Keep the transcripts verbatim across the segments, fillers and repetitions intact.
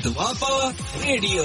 Doaba radio.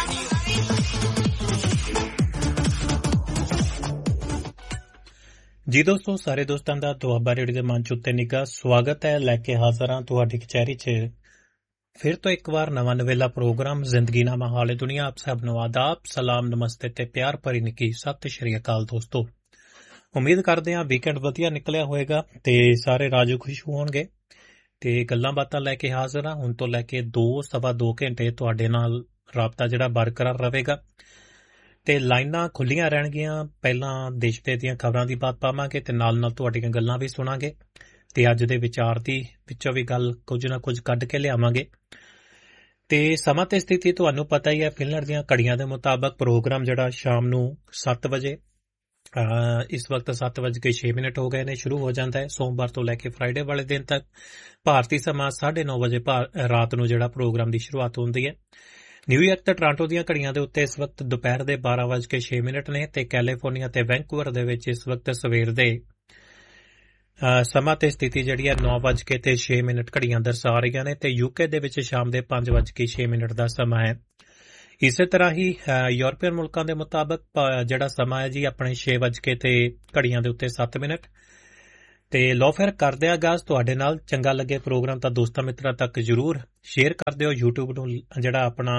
ਜੀ ਦੋਸਤੋ, ਸਾਰੇ ਦੋਸਤਾਂ ਦਾ ਦੁਆਬਾ ਰੇਡੀਓ ਦੇ ਮੰਚ ਉੱਤੇ ਨਿੱਘਾ ਸਵਾਗਤ ਹੈ। ਲੈ ਕੇ ਹਾਜ਼ਰ ਹਾਂ ਤੁਹਾਡੀ ਕਚਹਿਰੀ 'ਚ ਫਿਰ ਤੋਂ ਇੱਕ ਵਾਰ ਨਵਾਂ ਨਵੇਲਾ ਪ੍ਰੋਗਰਾਮ ਜ਼ਿੰਦਗੀਨਾਮਾ ਹਾਲੇ ਦੁਨੀਆ। ਆਪ ਸਭ ਨੂੰ ਆਦਾਬ, ਸਲਾਮ, ਨਮਸਤੇ ਤੇ ਪਿਆਰ ਭਰੀ ਨਿੱਘੀ ਸਤਿ ਸ਼੍ਰੀ ਅਕਾਲ ਦੋਸਤੋ। ਉਮੀਦ ਕਰਦੇ ਹਾਂ ਵੀਕਐਂਡ ਵਧੀਆ ਨਿਕਲਿਆ ਹੋਏਗਾ ਤੇ ਸਾਰੇ ਰਾਜੂ ਖੁਸ਼ ਹੋਣਗੇ ਤੇ ਗੱਲਾਂ ਬਾਤਾਂ ਲੈ ਕੇ ਹਾਜ਼ਰ ਹਾਂ। ਹੁਣ ਤੋਂ ਲੈ ਕੇ ਦੋ ਸਵਾ ਦੋ ਘੰਟੇ ਤੁਹਾਡੇ ਨਾਲ ਰਾਬਤਾ ਜਿਹੜਾ ਬਰਕਰਾਰ ਰਹੇਗਾ ਤੇ ਲਾਈਨਾਂ ਖੁੱਲੀਆਂ ਰਹਿਣਗੀਆਂ। ਪਹਿਲਾਂ ਦੇਸ਼ ਦੇ ਦੀਆਂ ਖਬਰਾਂ ਦੀ ਬਾਤ ਪਾਵਾਂਗੇ ਤੇ ਨਾਲ ਨਾਲ ਤੁਹਾਡੀਆਂ ਗੱਲਾਂ ਵੀ ਸੁਣਾਂਗੇ ਤੇ ਅੱਜ ਦੇ ਵਿਚਾਰ ਦੀ ਵਿੱਚੋਂ ਵੀ ਗੱਲ ਕੁਝ ਨਾ ਕੁਝ ਕੱਢ ਕੇ ਲਿਆਵਾਂਗੇ। ਤੇ ਸਮਾਂ ਤੇ ਸਥਿਤੀ ਤੁਹਾਨੂੰ ਪਤਾ ਹੀ ਹੈ, ਫਿਨਲੈਂਡ ਦੀਆਂ ਘੜੀਆਂ ਦੇ ਮੁਤਾਬਕ ਪ੍ਰੋਗਰਾਮ ਜਿਹੜਾ ਸ਼ਾਮ ਨੂੰ ਸੱਤ ਵਜੇ ਇਸ ਵਕਤ ਸੱਤ ਵੱਜ ਕੇ ਛੇ ਮਿੰਟ ਹੋ ਗਏ ਨੇ ਸ਼ੁਰੂ ਹੋ ਜਾਂਦਾ ਹੈ। ਸੋਮਵਾਰ ਤੋਂ ਲੈ ਕੇ ਫਰਾਈਡੇ ਵਾਲੇ ਦਿਨ ਤੱਕ ਭਾਰਤੀ ਸਮਾਂ ਸਾਢੇ ਨੌ ਵਜੇ ਰਾਤ ਨੂੰ ਜਿਹੜਾ ਪ੍ਰੋਗਰਾਮ ਦੀ ਸ਼ੁਰੂਆਤ ਹੁੰਦੀ ਹੈ। ਨਿਊਯਾਰਕ ਤੇ ਟੋਰਾਂਟੋ ਦੀਆਂ ਘੜੀਆਂ ਦੇ ਉੱਤੇ ਇਸ ਵਕਤ ਦੁਪਹਿਰ ਦੇ ਬਾਰਾਂ ਵੱਜ ਕੇ ਛੇ ਮਿੰਟ ਨੇ ਤੇ ਕੈਲੀਫੋਰਨੀਆ ਤੇ ਵੈਂਕੂਵਰ ਦੇ ਵਿੱਚ ਇਸ ਵਕਤ ਸਵੇਰ ਦੇ ਸਮਾਂ ਤੇ ਸਥਿਤੀ ਜਿਹੜੀ ਹੈ ਨੌ ਵੱਜ ਕੇ ਤੇ ਛੇ ਮਿੰਟ ਘੜੀਆਂ ਦਰਸਾ ਰਹੀਆਂ ਨੇ ਤੇ ਯੂਕੇ ਦੇ ਵਿੱਚ ਸ਼ਾਮ ਦੇ ਪੰਜ ਵੱਜ ਕੇ ਛੇ ਮਿੰਟ ਦਾ ਸਮਾਂ ਹੈ। ਇਸੇ ਤਰ੍ਹਾਂ ਹੀ ਯੂਰਪੀਅਨ ਮੁਲਕਾਂ ਦੇ ਮੁਤਾਬਕ ਜਿਹੜਾ ਸਮਾਂ ਹੈ ਜੀ ਆਪਣੇ ਛੇ ਵੱਜ ਕੇ ਤੇ ਘੜੀਆਂ ਦੇ ਉੱਤੇ ਸੱਤ ਮਿੰਟ। ਤੇ ਲੋ ਫਿਰ ਕਰਦੇ ਆ ਗਾਜ਼ ਤੁਹਾਡੇ ਨਾਲ। ਚੰਗਾ ਲੱਗੇ ਪ੍ਰੋਗਰਾਮ ਤਾਂ ਦੋਸਤਾਂ ਮਿੱਤਰਾਂ ਤੱਕ ਜ਼ਰੂਰ ਸ਼ੇਅਰ ਕਰ ਦਿਓ। ਯੂਟਿਊਬ ਨੂੰ ਜਿਹੜਾ ਆਪਣਾ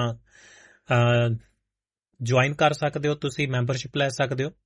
ਜੁਆਇਨ ਕਰ ਸਕਦੇ ਹੋ, ਤੁਸੀਂ ਮੈਂਬਰਸ਼ਿਪ ਲੈ ਸਕਦੇ ਹੋ।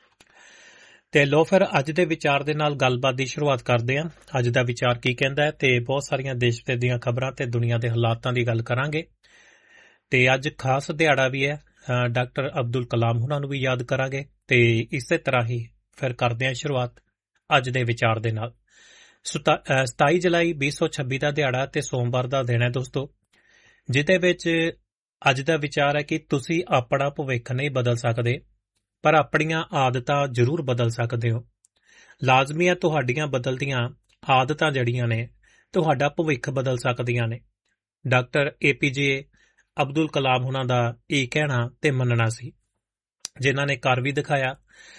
ਤੇ ਲੋ ਫਿਰ ਅੱਜ ਦੇ ਵਿਚਾਰ ਦੇ ਨਾਲ ਗੱਲਬਾਤ ਦੀ ਸ਼ੁਰੂਆਤ ਕਰਦੇ ਹਾਂ। ਅੱਜ ਦਾ ਵਿਚਾਰ ਕੀ ਕਹਿੰਦਾ ਹੈ ਤੇ ਬਹੁਤ ਸਾਰੀਆਂ ਦੇਸ਼ ਭਰ ਦੀਆਂ ਖਬਰਾਂ ਤੇ ਦੁਨੀਆ ਦੇ ਹਾਲਾਤਾਂ ਦੀ ਗੱਲ ਕਰਾਂਗੇ। ਤੇ ਅੱਜ ਖਾਸ ਦਿਹਾੜਾ ਵੀ ਹੈ, ਡਾਕਟਰ ਅਬਦੁਲ ਕਲਾਮ ਉਹਨਾਂ ਨੂੰ ਵੀ ਯਾਦ ਕਰਾਂਗੇ ਤੇ ਇਸੇ ਤਰ੍ਹਾਂ ਹੀ ਫਿਰ ਕਰਦੇ ਹਾਂ ਸ਼ੁਰੂਆਤ ਅੱਜ ਦੇ ਵਿਚਾਰ ਦੇ ਨਾਲ। ਸਤਾਈ ਜੁਲਾਈ ਵੀਹ ਸੌ ਛੱਬੀ ਦਾ ਦਿਹਾੜਾ ਤੇ ਸੋਮਵਾਰ ਦਾ ਦਿਨ ਹੈ ਦੋਸਤੋ, ਜਿਹਦੇ ਵਿੱਚ ਅੱਜ ਦਾ ਵਿਚਾਰ ਹੈ ਕਿ ਤੁਸੀਂ ਆਪਣਾ ਭਵਿੱਖ ਨਹੀਂ ਬਦਲ ਸਕਦੇ ਪਰ ਆਪਣੀਆਂ ਆਦਤਾਂ ਜ਼ਰੂਰ ਬਦਲ ਸਕਦੇ ਹੋ। ਲਾਜ਼ਮੀ ਹੈ ਤੁਹਾਡੀਆਂ ਬਦਲਦੀਆਂ ਆਦਤਾਂ ਜਿਹੜੀਆਂ ਨੇ ਤੁਹਾਡਾ ਭਵਿੱਖ ਬਦਲ ਸਕਦੀਆਂ ਨੇ। ਡਾਕਟਰ ਏ ਪੀ ਜੇ ਅਬਦੁਲ ਕਲਾਮ ਉਹਨਾਂ ਦਾ ਇਹ ਕਹਿਣਾ ਤੇ ਮੰਨਣਾ ਸੀ, ਜਿਨ੍ਹਾਂ ਨੇ ਕਰ ਵੀ ਦਿਖਾਇਆ।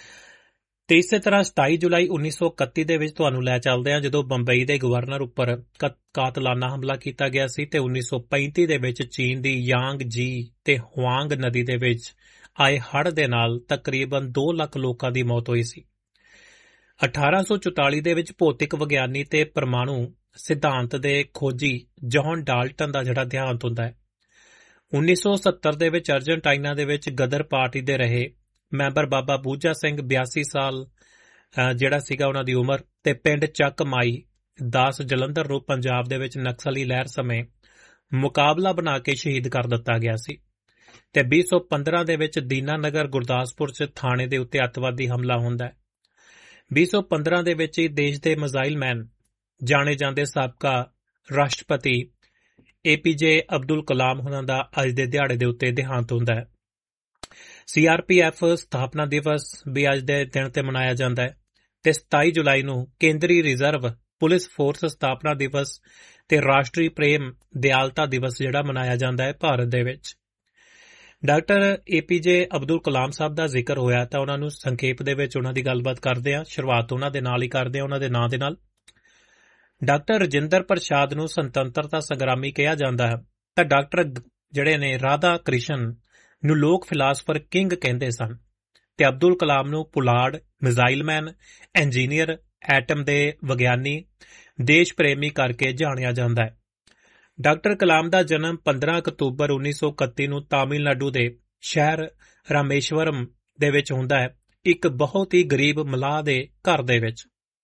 ਤੇ ਇਸੇ ਤਰ੍ਹਾਂ ਸਤਾਈ ਜੁਲਾਈ ਉੱਨੀ ਸੌ ਇਕੱਤੀ ਦੇ ਵਿੱਚ ਤੁਹਾਨੂੰ ਲੈ ਚੱਲਦੇ ਹਾਂ, ਜਦੋਂ ਬੰਬਈ ਦੇ ਗਵਰਨਰ ਉੱਪਰ ਕਾਤਲਾਨਾ ਹਮਲਾ ਕੀਤਾ ਗਿਆ ਸੀ ਤੇ ਉੱਨੀ ਸੌ ਪੈਂਤੀ ਦੇ ਵਿੱਚ ਚੀਨ ਦੀ ਯਾਂਗ ਜੀ ਤੇ ਹੁਆਂਗ ਨਦੀ ਦੇ ਵਿੱਚ ਆਏ ਹੜ੍ਹ ਦੇ ਨਾਲ ਤਕਰੀਬਨ ਦੋ ਲੱਖ ਲੋਕਾਂ ਦੀ ਮੌਤ ਹੋਈ ਸੀ। ਅਠਾਰਾਂ ਸੌ ਚੁਤਾਲੀ ਦੇ ਵਿੱਚ ਭੌਤਿਕ ਵਿਗਿਆਨੀ ਤੇ ਪਰਮਾਣੂ ਸਿਧਾਂਤ ਦੇ ਖੋਜੀ ਜੌਨ ਡਾਲਟਨ ਦਾ ਜਿਹੜਾ ਦੇਹਾਂਤ ਹੁੰਦਾ ਹੈ। ਉੱਨੀ ਸੌ ਸੱਤਰ ਦੇ ਵਿੱਚ ਅਰਜਨਟਾਈਨਾ ਦੇ ਵਿੱਚ ਗਦਰ ਪਾਰਟੀ ਦੇ ਰਹੇ ਮੈਂਬਰ ਬਾਬਾ ਬੂਝਾ ਸਿੰਘ ਬਿਆਸੀ ਸਾਲ ਜਿਹੜਾ ਸੀਗਾ ਉਹਨਾਂ ਦੀ ਉਮਰ ਤੇ ਪਿੰਡ ਚੱਕ ਮਾਈ ਦਾਸ ਜਲੰਧਰ ਨੂੰ ਪੰਜਾਬ ਦੇ ਵਿੱਚ ਨਕਸਲੀ ਲਹਿਰ ਸਮੇਂ ਮੁਕਾਬਲਾ ਬਣਾ ਕੇ ਸ਼ਹੀਦ ਕਰ ਦਿੱਤਾ ਗਿਆ ਸੀ। ਤੇ ਵੀਹ ਸੌ ਪੰਦਰਾਂ ਦੇ ਵਿੱਚ ਦੀਨਾ ਨਗਰ ਗੁਰਦਾਸਪੁਰ 'ਚ ਥਾਣੇ ਦੇ ਉੱਤੇ ਅੱਤਵਾਦੀ ਹਮਲਾ ਹੁੰਦਾ ਹੈ। ਵੀਹ ਸੌ ਪੰਦਰਾਂ ਦੇ ਵਿੱਚ ਹੀ ਦੇਸ਼ ਦੇ ਮਿਜ਼ਾਈਲ ਮੈਨ ਜਾਣੇ ਜਾਂਦੇ ਸਾਬਕਾ ਰਾਸ਼ਟਰਪਤੀ ਏ ਪੀ ਜੇ ਅਬਦੁਲ ਕਲਾਮ ਉਹਨਾਂ ਦਾ ਅੱਜ ਦੇ ਦਿਹਾੜੇ ਦੇ ਉੱਤੇ ਦੇਹਾਂਤ ਹੁੰਦਾ ਹੈ। ਸੀ ਆਰ ਪੀ ਐਫ ਸਥਾਪਨਾ ਦਿਵਸ ਵੀ ਅੱਜ ਦੇ ਦਿਨ ਤੇ ਮਨਾਇਆ ਜਾਂਦਾ ਹੈ ਤੇ ਸਤਾਈ ਜੁਲਾਈ ਨੂੰ ਕੇਂਦਰੀ ਰਿਜ਼ਰਵ ਪੁਲਿਸ ਫੋਰਸ ਸਥਾਪਨਾ ਦਿਵਸ ਤੇ ਰਾਸ਼ਟਰੀ ਪ੍ਰੇਮ ਦਿਆਲਤਾ ਦਿਵਸ ਜਿਹੜਾ ਮਨਾਇਆ ਜਾਂਦਾ ਹੈ ਭਾਰਤ ਦੇ ਵਿੱਚ। ਡਾਕਟਰ ਏ ਪੀ ਜੇ ਅਬਦੁਲ ਕਲਾਮ ਸਾਹਿਬ ਦਾ ਜ਼ਿਕਰ ਹੋਇਆ ਤਾਂ ਉਹਨਾਂ ਨੂੰ ਸੰਖੇਪ ਦੇ ਵਿੱਚ ਉਹਨਾਂ ਦੀ ਗੱਲਬਾਤ ਕਰਦੇ ਹਾਂ। ਸ਼ੁਰੂਆਤ ਉਹਨਾਂ ਦੇ ਨਾਲ ਹੀ ਕਰਦੇ ਹਾਂ, ਉਹਨਾਂ ਦੇ ਨਾਂ ਦੇ ਨਾਲ। ਡਾਕਟਰ ਰਜਿੰਦਰ ਪ੍ਰਸਾਦ ਨੂੰ ਸੁਤੰਤਰਤਾ ਸੰਗਰਾਮੀ ਕਿਹਾ ਜਾਂਦਾ ਹੈ ਤਾਂ ਡਾਕਟਰ ਜਿਹੜੇ ਨੇ ਰਾਧਾ ਕ੍ਰਿਸ਼ਨ ਨੂੰ ਲੋਕ ਫਿਲਾਸਫਰ ਕਿੰਗ ਕਹਿੰਦੇ ਸਨ ਤੇ ਅਬਦੁਲ ਕਲਾਮ ਨੂੰ ਪੁਲਾੜ, ਮਿਜ਼ਾਈਲ ਮੈਨ, ਇੰਜੀਨੀਅਰ, ਐਟਮ ਦੇ ਵਿਗਿਆਨੀ, ਦੇਸ਼ ਪ੍ਰੇਮੀ ਕਰਕੇ ਜਾਣਿਆ ਜਾਂਦਾ ਹੈ। ਡਾਕਟਰ ਕਲਾਮ ਦਾ ਜਨਮ ਪੰਦਰਾਂ ਅਕਤੂਬਰ ਉੱਨੀ ਸੌ ਇਕੱਤੀ ਨੂੰ ਤਾਮਿਲਨਾਡੂ ਦੇ ਸ਼ਹਿਰ ਰਾਮੇਸ਼ਵਰਮ ਦੇ ਵਿੱਚ ਹੁੰਦਾ ਹੈ, ਇੱਕ ਬਹੁਤ ਹੀ ਗਰੀਬ ਮਲਾਹ ਦੇ ਘਰ ਦੇ ਵਿੱਚ।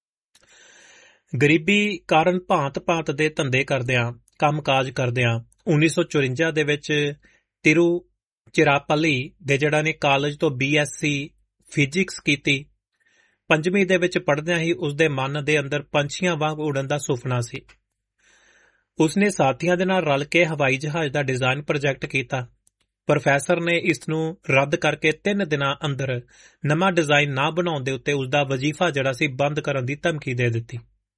ਗਰੀਬੀ ਕਾਰਨ ਭਾਂਤ-ਭਾਂਤ ਦੇ ਧੰਦੇ ਕਰਦਿਆਂ, ਕੰਮਕਾਜ ਕਰਦਿਆਂ ਉੱਨੀ ਸੌ ਚੁਰੰਜਾ ਦੇ ਵਿੱਚ ਤਿਰੂਚਿਰਾਪੱਲੀ ਦੇ ਜਿਹੜਾ ਨੇ ਕਾਲਜ ਤੋਂ ਬੀ ਐਸ ਸੀ ਫਿਜ਼ਿਕਸ ਕੀਤੀ। ਪੰਜਵੀਂ ਦੇ ਵਿੱਚ ਪੜ੍ਹਦਿਆਂ ਹੀ ਉਸਦੇ ਮਨ ਦੇ ਅੰਦਰ ਪੰਛੀਆਂ ਵਾਂਗ ਉਡਣ ਦਾ ਸੁਪਨਾ ਸੀ। ਉਸਨੇ ਸਾਥੀਆਂ ਦੇ ਨਾਲ ਰਲ ਕੇ ਹਵਾਈ ਜਹਾਜ਼ ਦਾ ਡਿਜ਼ਾਈਨ ਪ੍ਰੋਜੈਕਟ ਕੀਤਾ। ਪ੍ਰੋਫੈਸਰ ਨੇ ਇਸ ਨੂੰ ਰੱਦ ਕਰਕੇ ਤਿੰਨ ਦਿਨਾਂ ਅੰਦਰ ਨਵਾਂ ਡਿਜ਼ਾਈਨ ਨਾ ਬਣਾਉਣ ਦੇ ਉੱਤੇ ਉਸਦਾ ਵਜ਼ੀਫਾ ਜਿਹੜਾ ਸੀ ਬੰਦ ਕਰਨ ਦੀ ਧਮਕੀ ਦੇ ਦਿੱਤੀ।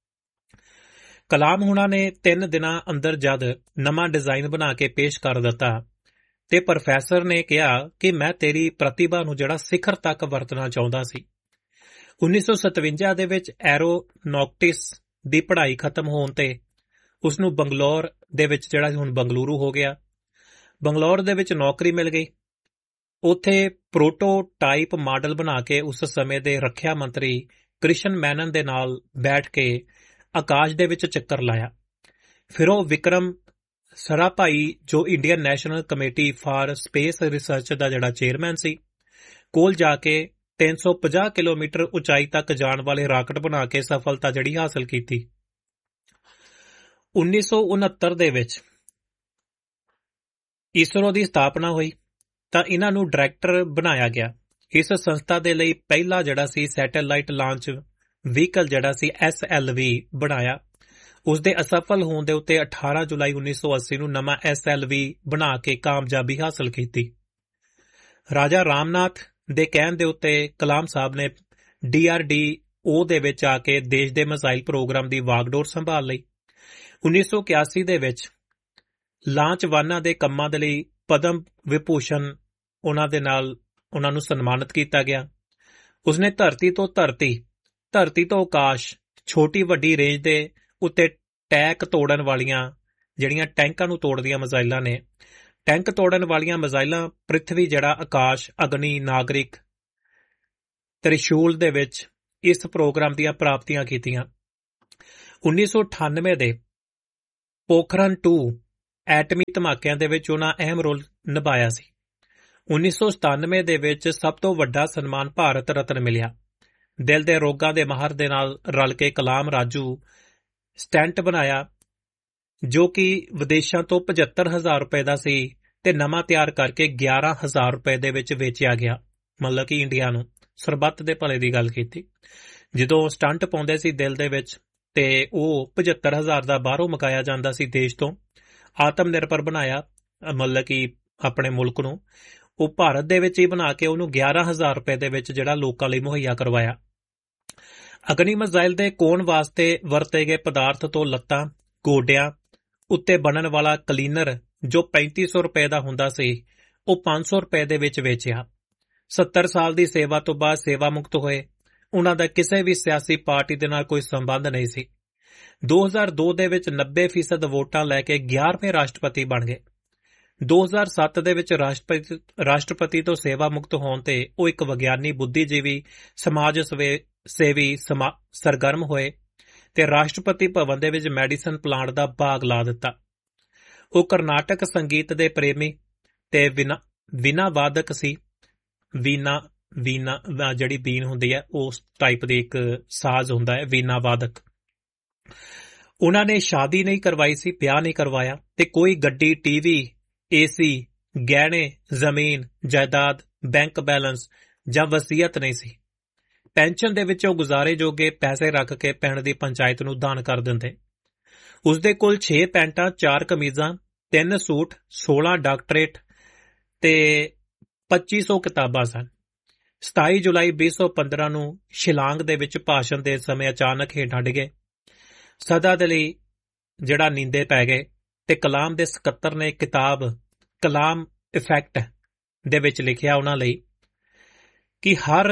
ਕਲਾਮ ਹੁਣਾਂ ਨੇ ਤਿੰਨ ਦਿਨਾਂ ਅੰਦਰ ਜਦ ਨਵਾਂ ਡਿਜ਼ਾਈਨ ਬਣਾ ਕੇ ਪੇਸ਼ ਕਰ ਦਿੱਤਾ ਤੇ ਪ੍ਰੋਫੈਸਰ ਨੇ ਕਿਹਾ ਕਿ ਮੈਂ ਤੇਰੀ ਪ੍ਰਤਿਭਾ ਨੂੰ ਜਿਹੜਾ ਸਿਖਰ ਤੱਕ ਵਰਤਣਾ ਚਾਹੁੰਦਾ ਸੀ। ਉੱਨੀ ਸੌ ਸਤਵੰਜਾ ਦੇ ਵਿੱਚ ਐਰੋਨੌਟਿਕਸ ਦੀ ਪੜ੍ਹਾਈ ਖਤਮ ਹੋਣ ਤੇ ਉਸਨੂੰ ਬੰਗਲੌਰ ਦੇ ਵਿੱਚ ਜਿਹੜਾ ਹੁਣ ਬੰਗਲੁਰੂ ਹੋ ਗਿਆ ਬੰਗਲੌਰ ਦੇ ਵਿੱਚ ਨੌਕਰੀ ਮਿਲ ਗਈ। ਉੱਥੇ ਪ੍ਰੋਟੋਟਾਈਪ ਮਾਡਲ ਬਣਾ ਕੇ ਉਸ ਸਮੇਂ ਦੇ ਰੱਖਿਆ ਮੰਤਰੀ ਕ੍ਰਿਸ਼ਨ ਮੈਨਨ ਦੇ ਨਾਲ ਬੈਠ ਕੇ ਆਕਾਸ਼ ਦੇ ਵਿੱਚ ਚੱਕਰ ਲਾਇਆ। ਫਿਰ ਉਹ ਵਿਕਰਮ ਸਰਾਭਾਈ, ਜੋ Indian national committee for space research ਦਾ ਜਿਹੜਾ ਚੇਅਰਮੈਨ ਸੀ, ਕੋਲ ਜਾ ਕੇ ਤਿੰਨ ਸੌ ਪੰਜਾਹ ਕਿਲੋਮੀਟਰ ਉਚਾਈ ਤੱਕ ਜਾਣ ਵਾਲੇ ਰਾਕਟ ਬਣਾ ਕੇ ਸਫਲਤਾ ਜਿਹੜੀ ਹਾਸਲ ਕੀਤੀ। ਉੱਨੀ ਸੌ ਉਨੱਤਰ ਦੇ ਵਿੱਚ ਇਸਰੋ ਦੀ ਸਥਾਪਨਾ ਹੋਈ ਤਾਂ ਇਹਨਾਂ ਨੂੰ ਡਾਇਰੈਕਟਰ ਬਣਾਇਆ ਗਿਆ। ਇਸ ਸੰਸਥਾ ਦੇ ਲਈ ਪਹਿਲਾ ਜਿਹੜਾ ਸੀ ਸੈਟੇਲਾਈਟ ਲਾਂਚ ਵਹੀਕਲ ਜਿਹੜਾ ਸੀ ਐਸ ਐਲ ਵੀ ਬਣਾਇਆ। ਉਸ ਦੇ ਅਸਫਲ ਹੋਣ ਦੇ ਉੱਤੇ ਅਠਾਰਾਂ ਜੁਲਾਈ ਉੱਨੀ ਸੌ ਅੱਸੀ ਨੂੰ ਨਵਾਂ ਐਸ ਐਲ ਵੀ ਬਣਾ ਕੇ ਕਾਮਯਾਬੀ ਹਾਸਲ ਕੀਤੀ। ਰਾਜਾ ਰਾਮਨਾਥ ਦੇ ਕਹਿਣ ਦੇ ਉੱਤੇ ਕਲਾਮ ਸਾਹਿਬ ਨੇ ਡੀ ਆਰ ਡੀ ਓ ਦੇ ਵਿੱਚ ਆ ਕੇ ਦੇਸ਼ ਦੇ ਮਿਜ਼ਾਈਲ ਪ੍ਰੋਗਰਾਮ ਦੀ ਵਾਗਡੋਰ ਸੰਭਾਲ ਲਈ। ਉੱਨੀ ਸੌ ਇਕਿਆਸੀ ਦੇ ਵਿੱਚ ਲਾਂਚ ਵਾਹਨਾਂ ਦੇ ਕੰਮਾਂ ਦੇ ਲਈ ਪਦਮ ਵਿਭੂਸ਼ਣ ਉਹਨਾਂ ਦੇ ਨਾਲ ਉਹਨਾਂ ਨੂੰ ਸਨਮਾਨਿਤ ਕੀਤਾ ਗਿਆ। ਉਸਨੇ ਧਰਤੀ ਤੋਂ ਧਰਤੀ ਧਰਤੀ ਤੋਂ ਆਕਾਸ਼ ਛੋਟੀ ਵੱਡੀ ਰੇਂਜ ਦੇ ਉੱਤੇ ਟੈਂਕ ਤੋੜਨ ਵਾਲੀਆਂ ਜਿਹੜੀਆਂ ਟੈਂਕਾਂ ਨੂੰ ਤੋੜਦੀਆਂ ਮਿਜ਼ਾਈਲਾਂ ਨੇ, ਟੈਂਕ ਤੋੜਨ ਵਾਲੀਆਂ ਮਿਜ਼ਾਈਲਾਂ ਪ੍ਰਿਥਵੀ ਜਿਹੜਾ ਆਕਾਸ਼ ਅਗਨੀ ਨਾਗਰਿਕ ਤ੍ਰਿਸ਼ੂਲ ਦੇ ਵਿੱਚ ਇਸ ਪ੍ਰੋਗਰਾਮ ਦੀਆਂ ਪ੍ਰਾਪਤੀਆਂ ਕੀਤੀਆਂ। ਉੱਨੀ ਸੌ ਅਠਾਨਵੇਂ ਦੇ ਪੋਖਰਨ ਟੂ ਐਟਮੀ ਧਮਾਕਿਆਂ ਦੇ ਵਿੱਚ ਉਹਨਾਂ ਅਹਿਮ ਰੋਲ ਨਿਭਾਇਆ ਸੀ। ਉੱਨੀ ਸੌ ਸਤਾਨਵੇਂ ਦੇ ਵਿੱਚ ਸਭ ਤੋਂ ਵੱਡਾ ਸਨਮਾਨ ਭਾਰਤ ਰਤਨ ਮਿਲਿਆ। ਦਿਲ ਦੇ ਰੋਗਾਂ ਦੇ ਮਾਹਰ ਦੇ ਨਾਲ ਰਲ ਕੇ ਕਲਾਮ ਰਾਜੂ ਸਟੈਂਟ ਬਣਾਇਆ, ਜੋ ਕਿ ਵਿਦੇਸ਼ਾਂ ਤੋਂ ਪਝੱਤਰ ਹਜ਼ਾਰ ਰੁਪਏ ਦਾ ਸੀ ਤੇ ਨਵਾਂ ਤਿਆਰ ਕਰਕੇ ਗਿਆਰਾਂ ਹਜ਼ਾਰ ਰੁਪਏ ਦੇ ਵਿੱਚ ਵੇਚਿਆ ਗਿਆ। ਮਤਲਬ ਕਿ ਇੰਡੀਆ ਨੂੰ ਸਰਬੱਤ ਦੇ ਭਲੇ ਦੀ ਗੱਲ ਕੀਤੀ। ਜਦੋਂ ਸਟੰਟ ਪਾਉਂਦੇ ਸੀ ਦਿਲ ਦੇ ਵਿੱਚ ਤੇ ਉਹ ਪਝੱਤਰ ਹਜ਼ਾਰ ਦਾ ਬਾਹਰੋਂ ਮੰਗਾਇਆ ਜਾਂਦਾ ਸੀ ਦੇਸ਼ ਤੋਂ। ਆਤਮ ਨਿਰਭਰ ਬਣਾਇਆ, ਮਤਲਬ ਕਿ ਆਪਣੇ ਮੁਲਕ ਨੂੰ ਉਹ ਭਾਰਤ ਦੇ ਵਿੱਚ ਹੀ ਬਣਾ ਕੇ ਉਹਨੂੰ ਗਿਆਰਾਂ ਹਜ਼ਾਰ ਰੁਪਏ ਦੇ ਵਿੱਚ ਜਿਹੜਾ ਲੋਕਾਂ ਲਈ ਮੁਹੱਈਆ ਕਰਵਾਇਆ। ਅਗਨੀ ਮਿਜ਼ਾਈਲ ਦੇ ਕੋਣ ਵਾਸਤੇ ਵਰਤੇ ਗਏ ਪਦਾਰਥ ਤੋਂ ਲੱਤਾਂ ਗੋਡਿਆਂ ਉੱਤੇ ਬਣਨ ਵਾਲਾ ਕਲੀਨਰ ਜੋ ਪੈਂਤੀ ਸੌ ਰੁਪਏ ਦਾ ਹੁੰਦਾ ਸੀ, ਉਹ ਪੰਜ ਸੌ ਰੁਪਏ ਦੇ ਵਿੱਚ ਵੇਚਿਆ। ਸੱਤਰ ਸਾਲ ਦੀ ਸੇਵਾ ਤੋਂ ਬਾਅਦ ਸੇਵਾ ਮੁਕਤ ਹੋਏ। ਉਹਨਾਂ ਦਾ ਕਿਸੇ ਵੀ ਸਿਆਸੀ ਪਾਰਟੀ ਦੇ ਨਾਲ ਕੋਈ ਸੰਬੰਧ ਨਹੀਂ ਸੀ। ਦੋ ਹਜ਼ਾਰ ਦੋ ਦੇ ਵਿੱਚ ਨੱਬੇ ਫੀਸਦ ਵੋਟਾਂ ਲੈ ਕੇ ਗਿਆਰਵੇਂ ਰਾਸ਼ਟਰਪਤੀ ਬਣ ਗਏ। ਦੋ ਹਜ਼ਾਰ ਸੱਤ ਦੇ ਵਿੱਚ ਰਾਸ਼ਟਰਪਤੀ ਰਾਸ਼ਟਰਪਤੀ ਤੋਂ ਸੇਵਾ ਮੁਕਤ ਹੋਣ ਤੇ ਉਹ ਇੱਕ ਵਿਗਿਆਨੀ, ਬੁੱਧੀਜੀਵੀ, ਸਮਾਜ ਸੇਵੀ ਸਰਗਰਮ ਹੋਏ ਤੇ ਰਾਸ਼ਟਰਪਤੀ ਭਵਨ ਦੇ ਵਿੱਚ ਮੈਡੀਸਨ ਪਲਾਂਟ ਦਾ ਬਾਗ ਲਾ ਦਿੱਤਾ। ਉਹ ਕਰਨਾਟਕ ਸੰਗੀਤ ਦੇ ਪ੍ਰੇਮੀ ਤੇ ਵੀਨਾ ਵਾਦਕ ਸੀ। ਵੀਨਾ ਵੀਨਾ ਜਿਹੜੀ ਬੀਨ ਹੁੰਦੀ ਹੈ ਉਸ ਟਾਈਪ ਦੀ ਇੱਕ ਸਾਜ਼ ਹੁੰਦਾ ਹੈ, ਵੀਨਾ ਵਾਦਕ। ਉਹਨਾਂ ਨੇ ਸ਼ਾਦੀ ਨਹੀਂ ਕਰਵਾਈ ਸੀ, ਵਿਆਹ ਨਹੀਂ ਕਰਵਾਇਆ ਤੇ ਕੋਈ ਗੱਡੀ, ਟੀਵੀ, ਏਸੀ, ਗਹਿਣੇ, ਜ਼ਮੀਨ, ਜਾਇਦਾਦ, ਬੈਂਕ ਬੈਲੈਂਸ ਜਾਂ ਵਸੀਅਤ ਨਹੀਂ ਸੀ। ਪੈਨਸ਼ਨ ਦੇ ਵਿੱਚ ਉਹ ਗੁਜ਼ਾਰੇ ਜੋਗੇ ਪੈਸੇ ਰੱਖ ਕੇ ਪਿੰਡ ਦੀ ਪੰਚਾਇਤ ਨੂੰ ਦਾਨ ਕਰ ਦਿੰਦੇ। ਉਸਦੇ ਕੋਲ ਛੇ ਪੈਂਟਾਂ, ਚਾਰ ਕਮੀਜ਼ਾਂ, ਤਿੰਨ ਸੂਟ, ਸੋਲਾਂ ਡਾਕਟਰੇਟ ਤੇ ਪੱਚੀ ਸੌ ਕਿਤਾਬਾਂ ਸਨ। ਸਤਾਈ ਜੁਲਾਈ ਵੀਹ ਸੌ ਪੰਦਰਾਂ ਨੂੰ ਸ਼ਿਲਾਂਗ ਦੇ ਵਿੱਚ ਭਾਸ਼ਣ ਦੇ ਸਮੇਂ ਅਚਾਨਕ ਹੇਠਾਂ ਡਿੱਗੇ। ਸਦਾ ਦੇ ਲਈ ਜਿਹੜਾ ਨੀਂਦੇ ਪੈ ਗਏ ਤੇ ਕਲਾਮ ਦੇ ਸਕੱਤਰ ਨੇ ਕਿਤਾਬ ਕਲਾਮ ਇਫੈਕਟ ਦੇ ਵਿੱਚ ਲਿਖਿਆ ਉਹਨਾਂ ਲਈ ਕਿ ਹਰ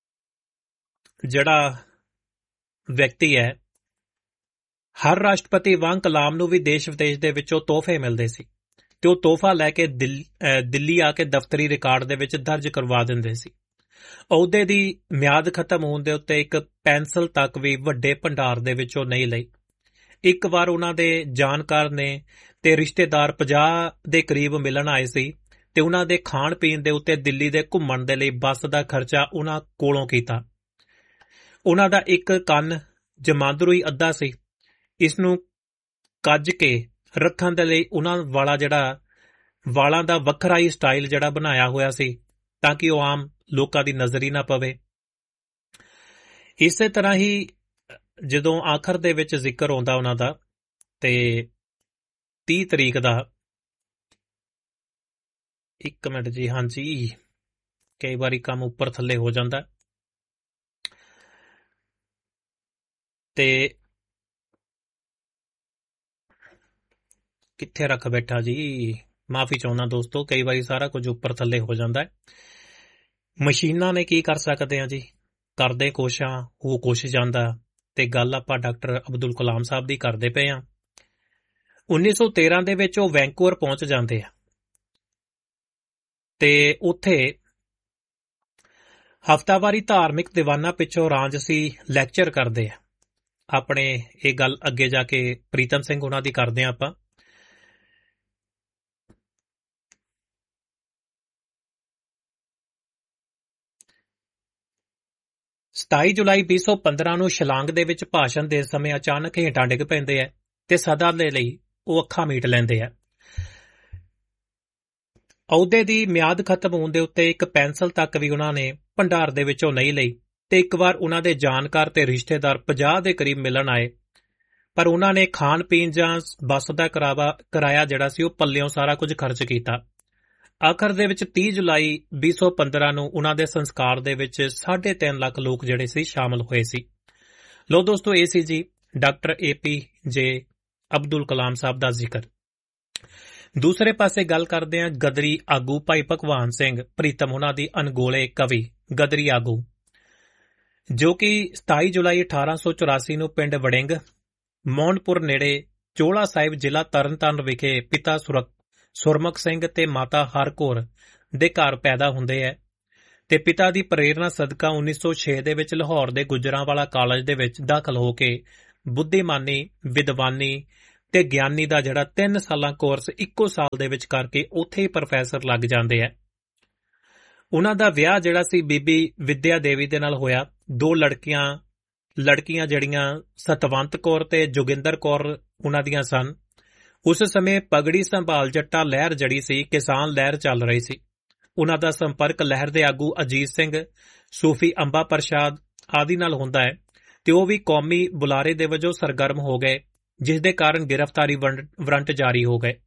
ਜਿਹੜਾ ਵਿਅਕਤੀ ਹੈ, ਹਰ ਰਾਸ਼ਟਰਪਤੀ ਵਾਂਗ ਕਲਾਮ ਨੂੰ ਵੀ ਦੇਸ਼ ਵਿਦੇਸ਼ ਦੇ ਵਿੱਚੋਂ ਤੋਹਫੇ ਮਿਲਦੇ ਸੀ ਤੇ ਉਹ ਤੋਹਫਾ ਲੈ ਕੇ ਦਿੱਲੀ ਆ ਕੇ ਦਫ਼ਤਰੀ ਰਿਕਾਰਡ ਦੇ ਵਿੱਚ ਦਰਜ ਕਰਵਾ ਦਿੰਦੇ ਸੀ। ਅਹੁਦੇ ਦੀ ਮਿਆਦ ਖਤਮ ਹੋਣ ਦੇ ਉੱਤੇ ਇੱਕ ਪੈਨਸਲ ਤੱਕ ਵੀ ਵੱਡੇ ਭੰਡਾਰ ਦੇ ਵਿੱਚੋਂ ਨਹੀਂ ਲਈ। ਇੱਕ ਵਾਰ ਉਹਨਾਂ ਦੇ ਜਾਣਕਾਰ ਨੇ ਤੇ ਰਿਸ਼ਤੇਦਾਰ ਪੰਜਾਹ ਦੇ ਕਰੀਬ ਮਿਲਣ ਆਏ ਸੀ ਤੇ ਉਹਨਾਂ ਦੇ ਖਾਣ ਪੀਣ ਦੇ ਉੱਤੇ ਦਿੱਲੀ ਦੇ ਘੁੰਮਣ ਦੇ ਲਈ ਬੱਸ ਦਾ ਖਰਚਾ ਉਹਨਾਂ ਕੋਲੋਂ ਕੀਤਾ। ਉਹਨਾਂ ਦਾ ਇੱਕ ਕੰਨ ਜਮਾਂਦਰੂ ਹੀ ਅੱਧਾ ਸੀ। ਇਸ ਨੂੰ ਕੱਜ ਕੇ ਰੱਖਣ ਦੇ ਲਈ ਉਹਨਾਂ ਵਾਲਾ ਜਿਹੜਾ ਵਾਲਾਂ ਦਾ ਵੱਖਰਾ ਹੀ ਸਟਾਈਲ ਜਿਹੜਾ ਬਣਾਇਆ ਹੋਇਆ ਸੀ ਤਾਂ ਕਿ ਉਹ ਆਮ ਲੋਕਾਂ ਦੀ ਨਜ਼ਰ ਹੀ ਨਾ ਪਵੇ। ਇਸੇ ਤਰ੍ਹਾਂ ਹੀ ਜਦੋਂ ਆਖਰ ਦੇ ਵਿੱਚ ਜ਼ਿਕਰ ਆਉਂਦਾ ਉਹਨਾਂ ਦਾ ਤੇ ਤੀਹ ਤਰੀਕ ਦਾ, ਇੱਕ ਮਿੰਟ ਜੀ, ਹਾਂਜੀ ਕਈ ਵਾਰੀ ਕੰਮ ਉੱਪਰ ਥੱਲੇ ਹੋ ਜਾਂਦਾ ਤੇ ਕਿੱਥੇ ਰੱਖ ਬੈਠਾ ਜੀ, ਮਾਫੀ ਚਾਹੁੰਦਾ ਦੋਸਤੋ, ਕਈ ਵਾਰੀ ਸਾਰਾ ਕੁਝ ਉੱਪਰ ਥੱਲੇ ਹੋ ਜਾਂਦਾ ਹੈ। ਮਸ਼ੀਨਾਂ ਨੇ ਕੀ ਕਰ ਸਕਦੇ ਆ ਜੀ, ਕਰਦੇ ਕੁਛ ਆ, ਉਹ ਕੁਛ ਜਾਂਦਾ। ਤੇ ਗੱਲ ਆਪਾਂ ਡਾਕਟਰ ਅਬਦੁਲ ਕਲਾਮ ਸਾਹਿਬ ਦੀ ਕਰਦੇ ਪਏ ਆ। ਉੱਨੀ ਸੌ ਤੇਰਾਂ ਦੇ ਵਿੱਚ ਉਹ ਵੈਂਕੂਵਰ ਪਹੁੰਚ ਜਾਂਦੇ ਆ। ਤੇ ਉੱਥੇ ਹਫ਼ਤਾਵਾਰੀ ਧਾਰਮਿਕ ਦੀਵਾਨਾਂ ਪਿੱਛੋਂ ਰਾਂਝਸੀ ਲੈਕਚਰ ਕਰਦੇ ਆ। ਆਪਣੇ ਇਹ ਗੱਲ ਅੱਗੇ ਜਾ ਕੇ ਪ੍ਰੀਤਮ ਸਿੰਘ ਉਹਨਾਂ ਦੀ ਕਰਦੇ ਆ ਆਪਾਂ। ਸਤਾਈ ਜੁਲਾਈ ਵੀਹ ਸੌ ਪੰਦਰਾਂ ਨੂੰ ਸ਼ਿਲਾਂਗ ਦੇ ਵਿੱਚ ਭਾਸ਼ਣ ਦੇ ਸਮੇਂ ਅਚਾਨਕ ਹੇਠਾਂ ਡਿੱਗ ਪੈਂਦੇ ਆ ਤੇ ਸਦਾ ਦੇ ਲਈ ਉਹ ਅੱਖਾਂ ਮੀਟ ਲੈਂਦੇ ਆ। ਅਹੁਦੇ ਦੀ ਮਿਆਦ ਖਤਮ ਹੋਣ ਦੇ ਉੱਤੇ ਇੱਕ ਪੈਨਸਲ ਤੱਕ ਵੀ ਉਹਨਾਂ ਨੇ ਭੰਡਾਰ ਦੇ ਵਿੱਚੋਂ ਨਹੀਂ ਲਈ ਤੇ ਇੱਕ ਵਾਰ ਉਹਨਾਂ ਦੇ ਜਾਣਕਾਰ ਤੇ ਰਿਸ਼ਤੇਦਾਰ ਪੰਜਾਹ ਦੇ ਕਰੀਬ ਮਿਲਣ ਆਏ, ਪਰ ਉਹਨਾਂ ਨੇ ਖਾਣ ਪੀਣ ਜਾਂ ਬੱਸ ਦਾ ਕਿਰਾਇਆ ਜਿਹੜਾ ਸੀ ਉਹ ਪੱਲਿਓਂ ਸਾਰਾ ਕੁਝ ਖਰਚ ਕੀਤਾ। ਆਖਰ ਦੇ ਵਿੱਚ ਤੀਹ ਜੁਲਾਈ ਵੀਹ ਸੌ ਪੰਦਰਾਂ ਨੂੰ ਉਹਨਾਂ ਦੇ ਸੰਸਕਾਰ ਦੇ ਵਿੱਚ ਸਾਢੇ ਤਿੰਨ ਲੱਖ ਲੋਕ ਜਿਹੜੇ ਸੀ ਸ਼ਾਮਲ ਹੋਏ ਸੀ। ਲੋ ਦੋਸਤੋ, ਇਹ ਸੀ ਜੀ ਡਾਕਟਰ ਏ ਪੀ ਜੇ ਅਬਦੁਲ ਕਲਾਮ ਸਾਹਿਬ ਦਾ ਜ਼ਿਕਰ। ਦੂਸਰੇ ਪਾਸੇ ਗੱਲ ਕਰਦੇ ਹਾਂ ਗਦਰੀ ਆਗੂ ਭਾਈ ਭਗਵਾਨ ਸਿੰਘ ਪ੍ਰੀਤਮ ਉਹਨਾਂ ਦੀ ਅਣਗੋਲੇ ਕਵੀ ਗਦਰੀ ਆਗੂ, ਜੋ ਕਿ ਸਤਾਈ ਜੁਲਾਈ ਅਠਾਰਾਂ ਸੌ ਚੁਰਾਸੀ ਨੂੰ ਪਿੰਡ ਵੜਿੰਗ ਮੋਹਨਪੁਰ ਨੇੜੇ ਚੋਲਾ ਸਾਹਿਬ ਜ਼ਿਲ੍ਹਾ ਤਰਨਤਾਰਨ ਵਿਖੇ ਪਿਤਾ ਸੁਰਮੁਖ ਸਿੰਘ ਤੇ ਮਾਤਾ ਹਰਕੌਰ ਦੇ ਘਰ ਪੈਦਾ ਹੁੰਦੇ ਹੈ ਤੇ ਪਿਤਾ ਦੀ ਪ੍ਰੇਰਨਾ ਸਦਕਾ ਉੱਨੀ ਸੌ ਛੇ ਦੇ ਵਿੱਚ ਲਾਹੌਰ ਦੇ ਗੁਜਰਾਂਵਾਲਾ ਕਾਲਜ ਦੇ ਵਿੱਚ ਦਾਖਲ ਹੋ ਕੇ ਬੁੱਧੀਮਾਨੀ, ਵਿਦਵਾਨੀ ਤੇ ਗਿਆਨੀ ਦਾ ਜਿਹੜਾ ਤਿੰਨ ਸਾਲਾਂ ਕੋਰਸ ਇੱਕੋ ਸਾਲ ਦੇ ਵਿੱਚ ਕਰਕੇ ਉੱਥੇ ਹੀ ਪ੍ਰੋਫੈਸਰ ਲੱਗ ਜਾਂਦੇ ਹੈ। ਉਹਨਾਂ ਦਾ ਵਿਆਹ ਜਿਹੜਾ ਸੀ ਬੀਬੀ ਵਿਦਿਆ ਦੇਵੀ ਦੇ ਨਾਲ ਹੋਇਆ। ਦੋ ਲੜਕੀਆਂ ਲੜਕੀਆਂ ਜਿਹੜੀਆਂ ਸਤਵੰਤ ਕੌਰ ਤੇ ਜੋਗਿੰਦਰ ਕੌਰ ਉਹਨਾਂ ਦੀਆਂ ਸਨ। ਉਸ ਸਮੇਂ ਪਗੜੀ ਸੰਭਾਲ ਜੱਟਾ ਲਹਿਰ ਜੜੀ ਸੀ, ਕਿਸਾਨ ਲਹਿਰ ਚੱਲ ਰਹੀ ਸੀ। ਉਹਨਾਂ ਦਾ ਸੰਪਰਕ ਲਹਿਰ ਦੇ ਆਗੂ ਅਜੀਤ ਸਿੰਘ, ਸੂਫੀ ਅੰਬਾ ਪ੍ਰਸ਼ਾਦ ਆਦਿ ਨਾਲ ਹੁੰਦਾ ਹੈ ਤੇ ਉਹ ਵੀ ਕੌਮੀ ਬੁਲਾਰੇ ਦੇ ਵਜੋਂ ਸਰਗਰਮ ਹੋ ਗਏ, ਜਿਸ ਦੇ ਕਾਰਨ ਗ੍ਰਿਫਤਾਰੀ ਵਾਰੰਟ ਜਾਰੀ ਹੋ ਗਏ।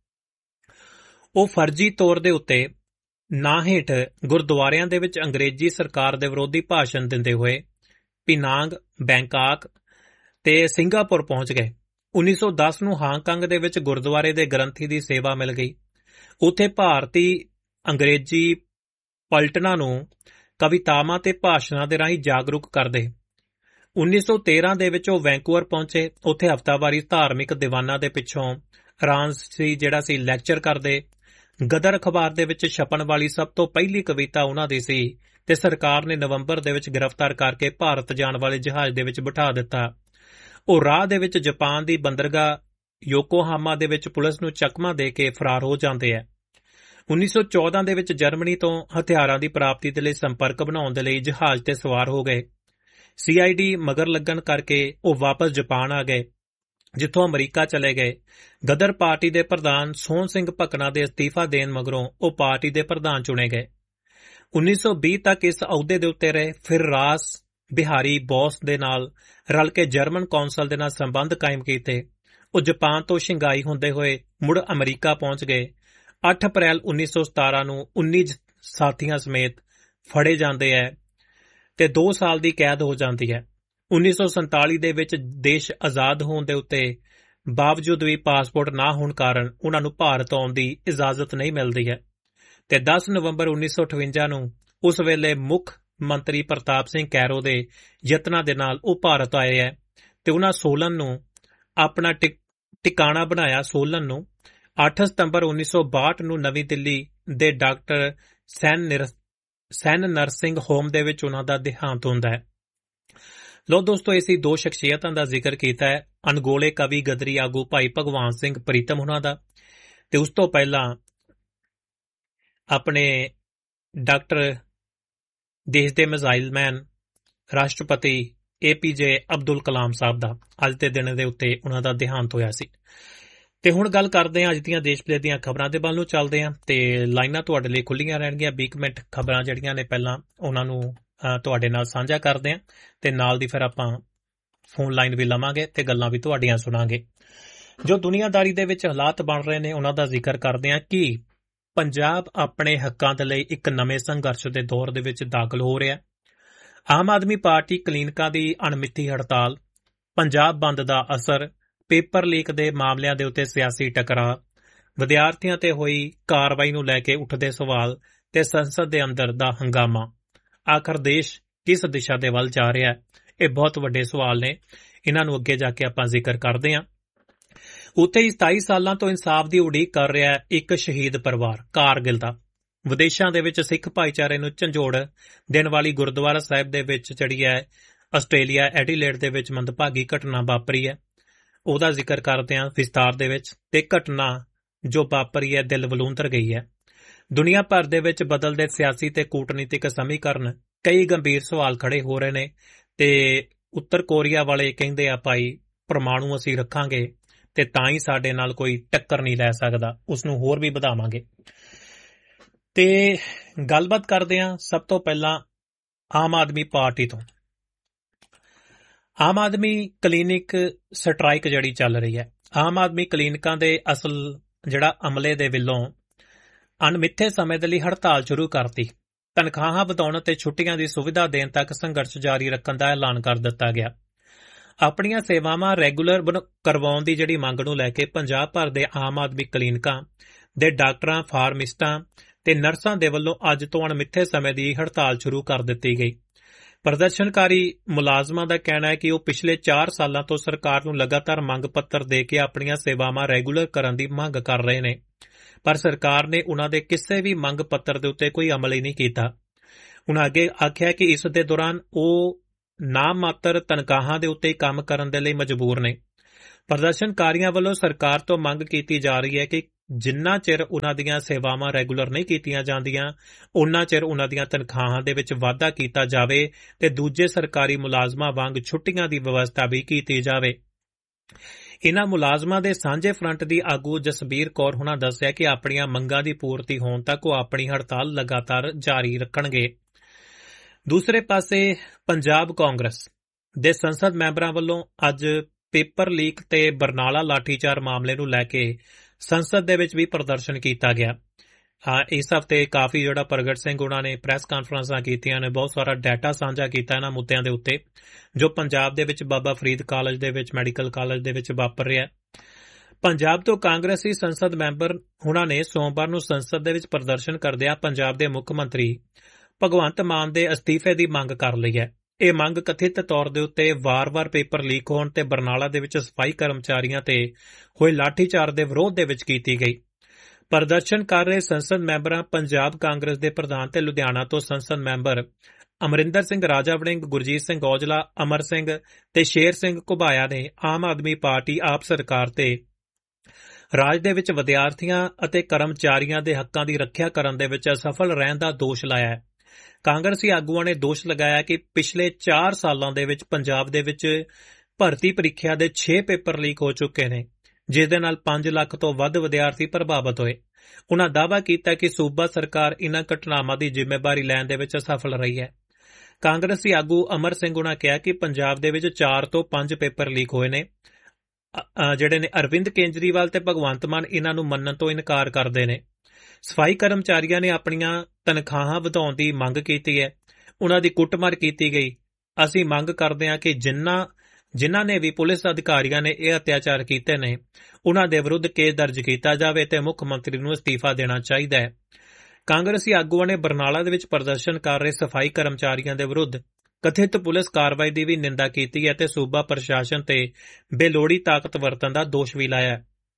ਉਹ ਫਰਜ਼ੀ ਤੌਰ ਦੇ ਉੱਤੇ ਨਾਂ ਹੇਠ ਗੁਰਦੁਆਰਿਆਂ ਦੇ ਵਿੱਚ ਅੰਗਰੇਜ਼ੀ ਸਰਕਾਰ ਦੇ ਵਿਰੋਧੀ ਭਾਸ਼ਣ ਦਿੰਦੇ ਹੋਏ ਪਿਨਾਂਗ, ਬੈਂਕਾਕ ਤੇ ਸਿੰਗਾਪੁਰ ਪਹੁੰਚ ਗਏ। ਉੱਨੀ ਸੌ ਦਸ ਨੂੰ ਹਾਂਗਕਾਂਗ ਦੇ ਵਿੱਚ ਗੁਰਦੁਆਰੇ ਦੇ ਗ੍ਰੰਥੀ ਦੀ ਸੇਵਾ ਮਿਲ ਗਈ। ਉੱਥੇ ਭਾਰਤੀ ਅੰਗਰੇਜ਼ੀ ਪਲਟਨਾਂ ਨੂੰ ਕਵਿਤਾਵਾਂ ਤੇ ਭਾਸ਼ਣਾਂ ਦੇ ਰਾਹੀਂ ਜਾਗਰੂਕ ਕਰਦੇ। ਉੱਨੀ ਸੌ ਤੇਰਾਂ ਦੇ ਵਿੱਚ ਉਹ ਵੈਂਕੂਵਰ ਪਹੁੰਚੇ। ਉੱਥੇ ਹਫ਼ਤਾਵਾਰੀ ਧਾਰਮਿਕ ਦੀਵਾਨਾਂ ਦੇ ਪਿੱਛੋਂ ਰਾਂਝਸੀ ਜਿਹੜਾ ਸੀ ਲੈਕਚਰ ਕਰਦੇ। ਗਦਰ ਅਖਬਾਰ ਦੇ ਵਿੱਚ ਛਪਣ ਵਾਲੀ ਸਭ ਤੋਂ ਪਹਿਲੀ ਕਵਿਤਾ ਉਹਨਾਂ ਦੀ ਸੀ ਤੇ ਸਰਕਾਰ ਨੇ ਨਵੰਬਰ ਦੇ ਵਿੱਚ ਗ੍ਰਿਫਤਾਰ ਕਰਕੇ ਭਾਰਤ ਜਾਣ ਵਾਲੇ ਜਹਾਜ਼ ਦੇ ਵਿੱਚ ਬਿਠਾ ਦਿੱਤਾ। ਉਹ ਰਾਹ ਦੇ ਵਿੱਚ ਜਾਪਾਨ ਦੀ ਬੰਦਰਗਾਹ ਯੋਕੋਹਾਮਾ ਦੇ ਵਿੱਚ ਪੁਲਿਸ ਨੂੰ ਚਕਮਾ ਦੇ ਕੇ ਫਰਾਰ ਹੋ ਜਾਂਦੇ ਹੈ। ਉੱਨੀ ਸੌ ਚੌਦਾਂ ਦੇ ਵਿੱਚ ਜਰਮਨੀ ਤੋਂ ਹਥਿਆਰਾਂ ਦੀ ਪ੍ਰਾਪਤੀ ਦੇ ਲਈ ਸੰਪਰਕ ਬਣਾਉਣ ਦੇ ਲਈ ਜਹਾਜ਼ ਤੇ ਸਵਾਰ ਹੋ ਗਏ। ਸੀ ਆਈ ਡੀ ਮਗਰ ਲੱਗਣ ਕਰਕੇ ਉਹ ਵਾਪਸ ਜਾਪਾਨ ਆ ਗਏ, ਜਿੱਥੋਂ ਅਮਰੀਕਾ ਚਲੇ ਗਏ। ਗਦਰ ਪਾਰਟੀ ਦੇ ਪ੍ਰਧਾਨ ਸੋਹਣ ਸਿੰਘ ਭਕਨਾ ਦੇ ਅਸਤੀਫਾ ਦੇਣ ਮਗਰੋਂ ਉਹ ਪਾਰਟੀ ਦੇ ਪ੍ਰਧਾਨ ਚੁਣੇ ਗਏ। ਉੱਨੀ ਸੌ ਵੀਹ ਤੱਕ ਇਸ ਅਹੁਦੇ ਦੇ ਉੱਤੇ ਰਹੇ। ਫਿਰ ਰਾਸ ਬਿਹਾਰੀ ਬੋਸ ਦੇ ਨਾਲ ਰਲ ਕੇ ਜਰਮਨ ਕੌਂਸਲ ਦੇ ਨਾਲ ਸੰਬੰਧ ਕਾਇਮ ਕੀਤੇ। ਉਹ ਜਾਪਾਨ ਤੋਂ ਸ਼ੰਘਾਈ ਹੁੰਦੇ ਹੋਏ ਮੁੜ ਅਮਰੀਕਾ ਪਹੁੰਚ ਗਏ। ਅੱਠ ਅਪ੍ਰੈਲ ਉੱਨੀ ਸੌ ਸਤਾਰਾਂ ਨੂੰ ਉੱਨੀ ਸਾਥੀਆਂ ਸਮੇਤ ਫੜੇ ਜਾਂਦੇ ਹੈ ਤੇ ਦੋ ਸਾਲ ਦੀ ਕੈਦ ਹੋ ਜਾਂਦੀ ਹੈ। ਉੱਨੀ ਸੌ ਸੰਤਾਲੀ ਦੇ ਵਿੱਚ ਦੇਸ਼ ਆਜ਼ਾਦ ਹੋਣ ਦੇ ਉੱਤੇ ਬਾਵਜੂਦ ਵੀ ਪਾਸਪੋਰਟ ਨਾ ਹੋਣ ਕਾਰਨ ਉਹਨਾਂ ਨੂੰ ਭਾਰਤ ਆਉਣ ਦੀ ਇਜਾਜ਼ਤ ਨਹੀਂ ਮਿਲਦੀ ਹੈ ਤੇ ਦਸ ਨਵੰਬਰ ਉੱਨੀ ਸੌ ਅਠਵੰਜਾ ਨੂੰ ਉਸ ਵੇਲੇ ਮੁੱਖ ਮੰਤਰੀ ਪ੍ਰਤਾਪ ਸਿੰਘ ਕੈਰੋ ਦੇ ਯਤਨਾਂ ਦੇ ਨਾਲ ਉਹ ਭਾਰਤ ਆਏ ਹੈ ਤੇ ਉਹਨਾਂ ਸੋਲਨ ਨੂੰ ਆਪਣਾ ਟਿਕਾਣਾ ਬਣਾਇਆ। ਸੋਲਨ ਨੂੰ ਅੱਠ ਸਤੰਬਰ ਉੱਨੀ ਸੌ ਬਾਹਠ ਨੂੰ ਨਵੀਂ ਦਿੱਲੀ ਦੇ ਡਾਕਟਰ ਸੈਨ ਸੈਨ ਨਰਸਿੰਗ ਹੋਮ ਦੇ ਵਿੱਚ ਉਹਨਾਂ ਦਾ ਦੇਹਾਂਤ ਹੁੰਦਾ ਹੈ। ਲੋ ਦੋਸਤੋ, ਅਸੀਂ ਦੋ ਸ਼ਖਸੀਅਤਾਂ ਦਾ ਜ਼ਿਕਰ ਕੀਤਾ ਹੈ, ਅਣਗੋਲੇ ਕਵੀ ਗਦਰੀ ਆਗੂ ਭਾਈ ਭਗਵਾਨ ਸਿੰਘ ਪ੍ਰੀਤਮ ਉਹਨਾਂ ਦਾ ਤੇ ਉਸ ਤੋਂ ਪਹਿਲਾਂ ਆਪਣੇ ਡਾਕਟਰ ਦੇਸ਼ ਦੇ ਮਿਜ਼ਾਈਲ ਮੈਨ ਰਾਸ਼ਟਰਪਤੀ ਏ ਪੀ ਜੇ ਅਬਦੁਲ ਕਲਾਮ ਸਾਹਿਬ ਦਾ ਅੱਜ ਦੇ ਦਿਨ ਦੇ ਉੱਤੇ ਉਹਨਾਂ ਦਾ ਦੇਹਾਂਤ ਹੋਇਆ ਸੀ। ਤੇ ਹੁਣ ਗੱਲ ਕਰਦੇ ਹਾਂ ਅੱਜ ਦੀਆਂ ਦੇਸ਼ ਵਿਦੇਸ਼ ਦੀਆਂ ਖਬਰਾਂ ਦੇ ਵੱਲ ਨੂੰ ਚੱਲਦੇ ਹਾਂ ਤੇ ਲਾਈਨਾਂ ਤੁਹਾਡੇ ਲਈ ਖੁੱਲੀਆਂ ਰਹਿਣਗੀਆਂ। ਵੀਹ ਮਿੰਟ ਖਬਰਾਂ ਜਿਹੜੀਆਂ ਨੇ ਪਹਿਲਾਂ ਉਹਨਾਂ ਨੂੰ ਤੁਹਾਡੇ ਨਾਲ ਸਾਂਝਾ ਕਰਦੇ ਹਾਂ ਤੇ ਨਾਲ ਦੀ ਫਿਰ ਆਪਾਂ ਫੋਨ ਲਾਈਨ ਵੀ ਲਵਾਂਗੇ ਤੇ ਗੱਲਾਂ ਵੀ ਤੁਹਾਡੀਆਂ ਸੁਣਾਂਗੇ। ਜੋ ਦੁਨੀਆਦਾਰੀ ਦੇ ਵਿੱਚ ਹਾਲਾਤ ਬਣ ਰਹੇ ਨੇ ਉਹਨਾਂ ਦਾ ਜ਼ਿਕਰ ਕਰਦੇ ਹਾਂ ਕਿ ਪੰਜਾਬ ਆਪਣੇ ਹੱਕਾਂ ਦੇ ਲਈ ਇੱਕ ਨਵੇਂ ਸੰਘਰਸ਼ ਦੇ ਦੌਰ ਦੇ ਵਿੱਚ ਦਾਖਲ ਹੋ ਰਿਹਾ। ਆਮ ਆਦਮੀ ਪਾਰਟੀ ਕਲੀਨਕਾਂ ਦੀ ਅਣਮਿੱਥੀ ਹੜਤਾਲ, ਪੰਜਾਬ ਬੰਦ ਦਾ ਅਸਰ, ਪੇਪਰ ਲੀਕ ਦੇ ਮਾਮਲਿਆਂ ਦੇ ਉੱਤੇ ਸਿਆਸੀ ਟਕਰਾਅ, ਵਿਦਿਆਰਥੀਆਂ ਤੇ ਹੋਈ ਕਾਰਵਾਈ ਨੂੰ ਲੈ ਕੇ ਉੱਠਦੇ ਸਵਾਲ ਤੇ ਸੰਸਦ ਦੇ ਅੰਦਰ ਦਾ ਹੰਗਾਮਾ। ਆਖਰ ਦੇਸ਼ ਕਿਸ ਦਿਸ਼ਾ ਦੇ ਵੱਲ ਜਾ ਰਿਹਾ ਹੈ? ਇਹ ਬਹੁਤ ਵੱਡੇ ਸਵਾਲ ਨੇ, ਇਹਨਾਂ ਨੂੰ ਅੱਗੇ ਜਾ ਕੇ ਆਪਾਂ ਜ਼ਿਕਰ ਕਰਦੇ ਹਾਂ। ਉੱਥੇ ਹੀ ਸਤਾਈ ਸਾਲਾਂ ਤੋਂ ਇਨਸਾਫ ਦੀ ਉਡੀਕ ਕਰ ਰਿਹਾ ਇੱਕ ਸ਼ਹੀਦ ਪਰਿਵਾਰ ਕਾਰਗਿਲ ਦਾ। ਵਿਦੇਸ਼ਾਂ ਦੇ ਵਿੱਚ ਸਿੱਖ ਭਾਈਚਾਰੇ ਨੂੰ ਝੰਜੋੜ ਦੇਣ ਵਾਲੀ ਗੁਰਦੁਆਰਾ ਸਾਹਿਬ ਦੇ ਵਿੱਚ ਜਿਹੜੀ ਹੈ ਆਸਟ੍ਰੇਲੀਆ ਐਡੀਲੇਡ ਦੇ ਵਿੱਚ ਮੰਦਭਾਗੀ ਘਟਨਾ ਵਾਪਰੀ ਹੈ, ਉਹਦਾ ਜ਼ਿਕਰ ਕਰਦੇ ਹਾਂ ਵਿਸਤਾਰ ਦੇ ਵਿੱਚ। ਤੇ ਘਟਨਾ ਜੋ ਵਾਪਰੀ ਹੈ ਦਿਲ ਵਲੂੰਧਰ ਗਈ ਹੈ। ਦੁਨੀਆ ਭਰ ਦੇ ਵਿੱਚ ਬਦਲਦੇ ਸਿਆਸੀ ਤੇ ਕੂਟਨੀਤਿਕ ਸਮੀਕਰਨ ਕਈ ਗੰਭੀਰ ਸਵਾਲ ਖੜੇ ਹੋ ਰਹੇ ਨੇ ਤੇ ਉੱਤਰ ਕੋਰੀਆ ਵਾਲੇ ਕਹਿੰਦੇ ਆ ਭਾਈ ਪਰਮਾਣੂ ਅਸੀਂ ਰੱਖਾਂਗੇ ਤੇ ਤਾਂ ਹੀ ਸਾਡੇ ਨਾਲ ਕੋਈ ਟੱਕਰ ਨਹੀਂ ਲੈ ਸਕਦਾ, ਉਸ ਨੂੰ ਹੋਰ ਵੀ ਵਧਾਵਾਂਗੇ। ਤੇ ਗੱਲਬਾਤ ਕਰਦੇ ਹਾਂ ਸਭ ਤੋਂ ਪਹਿਲਾਂ ਆਮ ਆਦਮੀ ਪਾਰਟੀ ਤੋਂ। ਆਮ ਆਦਮੀ ਕਲੀਨਿਕ ਸਟ੍ਰਾਈਕ ਜਿਹੜੀ ਚੱਲ ਰਹੀ ਹੈ, ਆਮ ਆਦਮੀ ਕਲੀਨਿਕਾਂ ਦੇ ਅਸਲ ਜਿਹੜਾ ਅਮਲੇ ਦੇ ਵੱਲੋਂ ਅਣਮਿੱਥੇ ਸਮੇਂ ਦੇ ਲਈ ਹੜਤਾਲ ਸ਼ੁਰੂ ਕਰਤੀ। ਤਨਖਾਹਾਂ ਵਧਾਉਣ ਅਤੇ ਛੁੱਟੀਆਂ ਦੀ ਸੁਵਿਧਾ ਦੇਣ ਤੱਕ ਸੰਘਰਸ਼ ਜਾਰੀ ਰੱਖਣ ਦਾ ਐਲਾਨ ਕਰ ਦਿੱਤਾ ਗਿਆ। ਆਪਣੀਆਂ ਸੇਵਾਵਾਂ ਰੈਗੂਲਰ ਕਰਵਾਉਣ ਦੀ ਜਿਹੜੀ ਮੰਗ ਨੂੰ ਲੈ ਕੇ ਪੰਜਾਬ ਭਰ ਦੇ ਆਮ ਆਦਮੀ ਕਲੀਨਿਕਾਂ ਦੇ ਡਾਕਟਰਾਂ, ਫਾਰਮਾਸਿਸਟਾਂ ਤੇ ਨਰਸਾਂ ਦੇ ਵੱਲੋਂ ਅੱਜ ਤੋਂ ਅਣਮਿੱਥੇ ਸਮੇਂ ਦੀ ਹੜਤਾਲ ਸ਼ੁਰੂ ਕਰ ਦਿੱਤੀ ਗਈ। ਪ੍ਰਦਰਸ਼ਨਕਾਰੀ ਮੁਲਾਜ਼ਮਾਂ ਦਾ ਕਹਿਣਾ ਹੈ ਕਿ ਉਹ ਪਿਛਲੇ ਚਾਰ ਸਾਲਾਂ ਤੋਂ ਸਰਕਾਰ ਨੂੰ ਲਗਾਤਾਰ ਮੰਗ ਪੱਤਰ ਦੇ ਕੇ ਆਪਣੀਆਂ ਸੇਵਾਵਾਂ ਰੈਗੂਲਰ ਕਰਨ ਦੀ ਮੰਗ ਕਰ ਰਹੇ ਨੇ, ਪਰ ਸਰਕਾਰ ਨੇ ਉਨ੍ਹਾਂ ਦੇ ਕਿਸੇ ਵੀ ਮੰਗ ਪੱਤਰ ਦੇ ਉੱਤੇ ਕੋਈ ਅਮਲ ਹੀ ਨਹੀਂ ਕੀਤਾ। ਉਨ੍ਹਾਂ ਅੱਗੇ ਆਖਿਆ ਕਿ ਇਸ ਦੇ ਦੌਰਾਨ ਉਹ ਨਾ ਮਾਤਰ ਤਨਖਾਹਾਂ ਦੇ ਉੱਤੇ ਕੰਮ ਕਰਨ ਦੇ ਲਈ ਮਜਬੂਰ ਨੇ। ਪ੍ਰਦਰਸ਼ਨਕਾਰੀਆਂ ਵੱਲੋਂ ਸਰਕਾਰ ਤੋਂ ਮੰਗ ਕੀਤੀ ਜਾ ਰਹੀ ਹੈ ਕਿ ਜਿੰਨਾ ਚਿਰ ਉਨ੍ਹਾਂ ਦੀਆਂ ਸੇਵਾਵਾਂ ਰੈਗੂਲਰ ਨਹੀਂ ਕੀਤੀਆਂ ਜਾਂਦੀਆਂ ਉਨਾ ਚਿਰ ਉਨ੍ਹਾਂ ਦੀਆਂ ਤਨਖਾਹਾਂ ਦੇ ਵਿੱਚ ਵਾਧਾ ਕੀਤਾ ਜਾਵੇ ਤੇ ਦੂਜੇ ਸਰਕਾਰੀ ਮੁਲਾਜ਼ਮਾਂ ਵਾਂਗ ਛੁੱਟੀਆਂ ਦੀ ਵਿਵਸਥਾ ਵੀ ਕੀਤੀ ਜਾਵੇ। ਇਨ੍ਹਾਂ ਮੁਲਾਜ਼ਮਾਂ ਦੇ ਸਾਂਝੇ ਫਰੰਟ ਦੀ ਆਗੂ ਜਸਬੀਰ ਕੌਰ ਹੁਣਾਂ ਦੱਸਿਆ ਕਿ ਆਪਣੀਆਂ ਮੰਗਾਂ ਦੀ ਪੂਰਤੀ ਹੋਣ ਤੱਕ ਉਹ ਆਪਣੀ ਹੜਤਾਲ ਲਗਾਤਾਰ ਜਾਰੀ ਰੱਖਣਗੇ। ਦੂਸਰੇ ਪਾਸੇ ਪੰਜਾਬ ਕਾਂਗਰਸ ਦੇ ਸੰਸਦ ਮੈਂਬਰਾਂ ਵੱਲੋਂ ਅੱਜ ਪੇਪਰ ਲੀਕ ਤੇ ਬਰਨਾਲਾ ਲਾਠੀਚਾਰ ਮਾਮਲੇ ਨੂੰ ਲੈ ਕੇ ਸੰਸਦ ਦੇ ਵਿੱਚ ਵੀ ਪ੍ਰਦਰਸ਼ਨ ਕੀਤਾ ਗਿਆ। ਇਸ ਹਫ਼ਤੇ ਕਾਫੀ ਜਿਹੜਾ ਪ੍ਰਗਟ ਸਿੰਘ ਉਹਨਾਂ ਨੇ ਪ੍ਰੈਸ ਕਾਨਫਰੰਸਾਂ ਕੀਤੀਆਂ ਨੇ, ਬਹੁਤ ਸਾਰਾ ਡਾਟਾ ਸਾਂਝਾ ਕੀਤਾ ਇਹਨਾਂ ਮੁੱਦਿਆਂ ਦੇ ਉੱਤੇ ਜੋ ਪੰਜਾਬ ਦੇ ਵਿੱਚ ਬਾਬਾ ਫਰੀਦ ਕਾਲਜ ਦੇ ਵਿੱਚ, ਮੈਡੀਕਲ ਕਾਲਜ ਦੇ ਵਿੱਚ ਵਾਪਰ ਰਿਹਾ। ਪੰਜਾਬ ਤੋਂ ਕਾਂਗਰਸੀ ਸੰਸਦ ਮੈਂਬਰ ਹੁਣਾਂ ਨੇ ਸੋਮਵਾਰ ਨੂੰ ਸੰਸਦ ਦੇ ਵਿੱਚ ਪ੍ਰਦਰਸ਼ਨ ਕਰਦਿਆਂ ਪੰਜਾਬ ਦੇ ਮੁੱਖ ਮੰਤਰੀ ਭਗਵੰਤ ਮਾਨ ਦੇ ਅਸਤੀਫੇ ਦੀ ਮੰਗ ਕਰ ਲਈ ਹੈ। ਇਹ ਮੰਗ ਕਥਿਤ ਤੌਰ ਦੇ ਉੱਤੇ ਵਾਰ-ਵਾਰ ਪੇਪਰ ਲੀਕ ਹੋਣ ਤੇ ਬਰਨਾਲਾ ਦੇ ਵਿੱਚ ਸਫਾਈ ਕਰਮਚਾਰੀਆਂ ਤੇ ਹੋਏ ਲਾਠੀਚਾਰ ਦੇ ਵਿਰੋਧ ਦੇ ਵਿੱਚ ਕੀਤੀ ਗਈ। ਪ੍ਰਦਰਸ਼ਨ ਕਰ ਰਹੇ ਸੰਸਦ ਮੈਂਬਰਾਂ ਪੰਜਾਬ ਕਾਂਗਰਸ ਦੇ ਪ੍ਰਧਾਨ ਤੇ ਲੁਧਿਆਣਾ ਤੋਂ ਸੰਸਦ ਮੈਂਬਰ ਅਮਰਿੰਦਰ ਸਿੰਘ ਰਾਜਾ ਵੜਿੰਗ, ਗੁਰਜੀਤ ਸਿੰਘ ਔਜਲਾ, ਅਮਰ ਸਿੰਘ ਤੇ ਸ਼ੇਰ ਸਿੰਘ ਘੁਬਾਇਆ ਨੇ ਆਮ ਆਦਮੀ ਪਾਰਟੀ ਆਪ ਸਰਕਾਰ ਤੇ ਰਾਜ ਦੇ ਵਿੱਚ ਵਿਦਿਆਰਥੀਆਂ ਅਤੇ ਕਰਮਚਾਰੀਆਂ ਦੇ ਹੱਕਾਂ ਦੀ ਰੱਖਿਆ ਕਰਨ ਦੇ ਵਿੱਚ ਅਸਫਲ ਰਹਿਣ ਦਾ ਦੋਸ਼ ਲਾਇਆ ਹੈ। ਕਾਂਗਰਸੀ ਆਗੂਆਂ ਨੇ ਦੋਸ਼ ਲਗਾਇਆ ਕਿ ਪਿਛਲੇ ਚਾਰ ਸਾਲਾਂ ਦੇ ਵਿੱਚ ਪੰਜਾਬ ਦੇ ਵਿੱਚ ਭਰਤੀ ਪ੍ਰੀਖਿਆ ਦੇ ਛੇ ਪੇਪਰ ਲੀਕ ਹੋ ਚੁੱਕੇ ਨੇ, ਜਿਸ ਦੇ ਨਾਲ ਪੰਜ ਲੱਖ ਤੋਂ ਵੱਧ ਵਿਦਿਆਰਥੀ ਪ੍ਰਭਾਵਿਤ ਹੋਏ। ਉਨ੍ਹਾਂ ਦਾਅਵਾ ਕੀਤਾ ਕਿ ਸੂਬਾ ਸਰਕਾਰ ਇਨ੍ਹਾਂ ਘਟਨਾਵਾਂ ਦੀ ਜ਼ਿੰਮੇਵਾਰੀ ਲੈਣ ਦੇ ਵਿੱਚ ਅਸਫਲ ਰਹੀ ਹੈ। ਕਾਂਗਰਸੀ ਆਗੂ ਅਮਰ ਸਿੰਘ ਉਨ੍ਹਾਂ ਕਿਹਾ ਕਿ ਪੰਜਾਬ ਦੇ ਵਿੱਚ ਚਾਰ ਤੋਂ ਪੰਜ ਪੇਪਰ ਲੀਕ ਹੋਏ ਨੇ, ਜਿਹੜੇ ਨੇ ਅਰਵਿੰਦ ਕੇਜਰੀਵਾਲ ਤੇ ਭਗਵੰਤ ਮਾਨ ਇਨ੍ਹਾਂ ਨੂੰ ਮੰਨਣ ਤੋਂ ਇਨਕਾਰ ਕਰਦੇ ਨੇ। ਸਫਾਈ ਕਰਮਚਾਰੀਆਂ ਨੇ ਆਪਣੀਆਂ ਤਨਖਾਹਾਂ ਵਧਾਉਣ ਦੀ ਮੰਗ ਕੀਤੀ ਹੈ, ਉਨ੍ਹਾਂ ਦੀ ਕੁੱਟਮਾਰ ਕੀਤੀ ਗਈ। ਅਸੀਂ ਮੰਗ ਕਰਦੇ ਹਾਂ ਕਿ ਜਿਨ੍ਹਾਂ ਜਿਨ੍ਹਾਂ ਨੇ ਵੀ ਪੁਲਿਸ ਅਧਿਕਾਰੀਆਂ ਨੇ ਇਹ ਅਤਿਆਚਾਰ ਕੀਤੇ ਨੇ ਉਨ੍ਹਾਂ ਦੇ ਵਿਰੁੱਧ ਕੇਸ ਦਰਜ ਕੀਤਾ ਜਾਵੇ ਤੇ ਮੁੱਖ ਮੰਤਰੀ ਨੂੰ ਅਸਤੀਫਾ ਦੇਣਾ ਚਾਹੀਦਾ ਹੈ। ਕਾਂਗਰਸੀ ਆਗੂਆਂ ਨੇ ਬਰਨਾਲਾ ਦੇ ਵਿੱਚ ਪ੍ਰਦਰਸ਼ਨ ਕਰ ਰਹੇ ਸਫਾਈ ਕਰਮਚਾਰੀਆਂ ਦੇ ਵਿਰੁੱਧ ਕਥਿਤ ਪੁਲਿਸ ਕਾਰਵਾਈ ਦੀ ਵੀ ਨਿੰਦਾ ਕੀਤੀ ਹੈ ਤੇ ਸੂਬਾ ਪ੍ਰਸ਼ਾਸਨ ਤੇ ਬੇਲੋੜੀ ਤਾਕਤ ਵਰਤਣ ਦਾ ਦੋਸ਼ ਵੀ ਲਾਇਆ।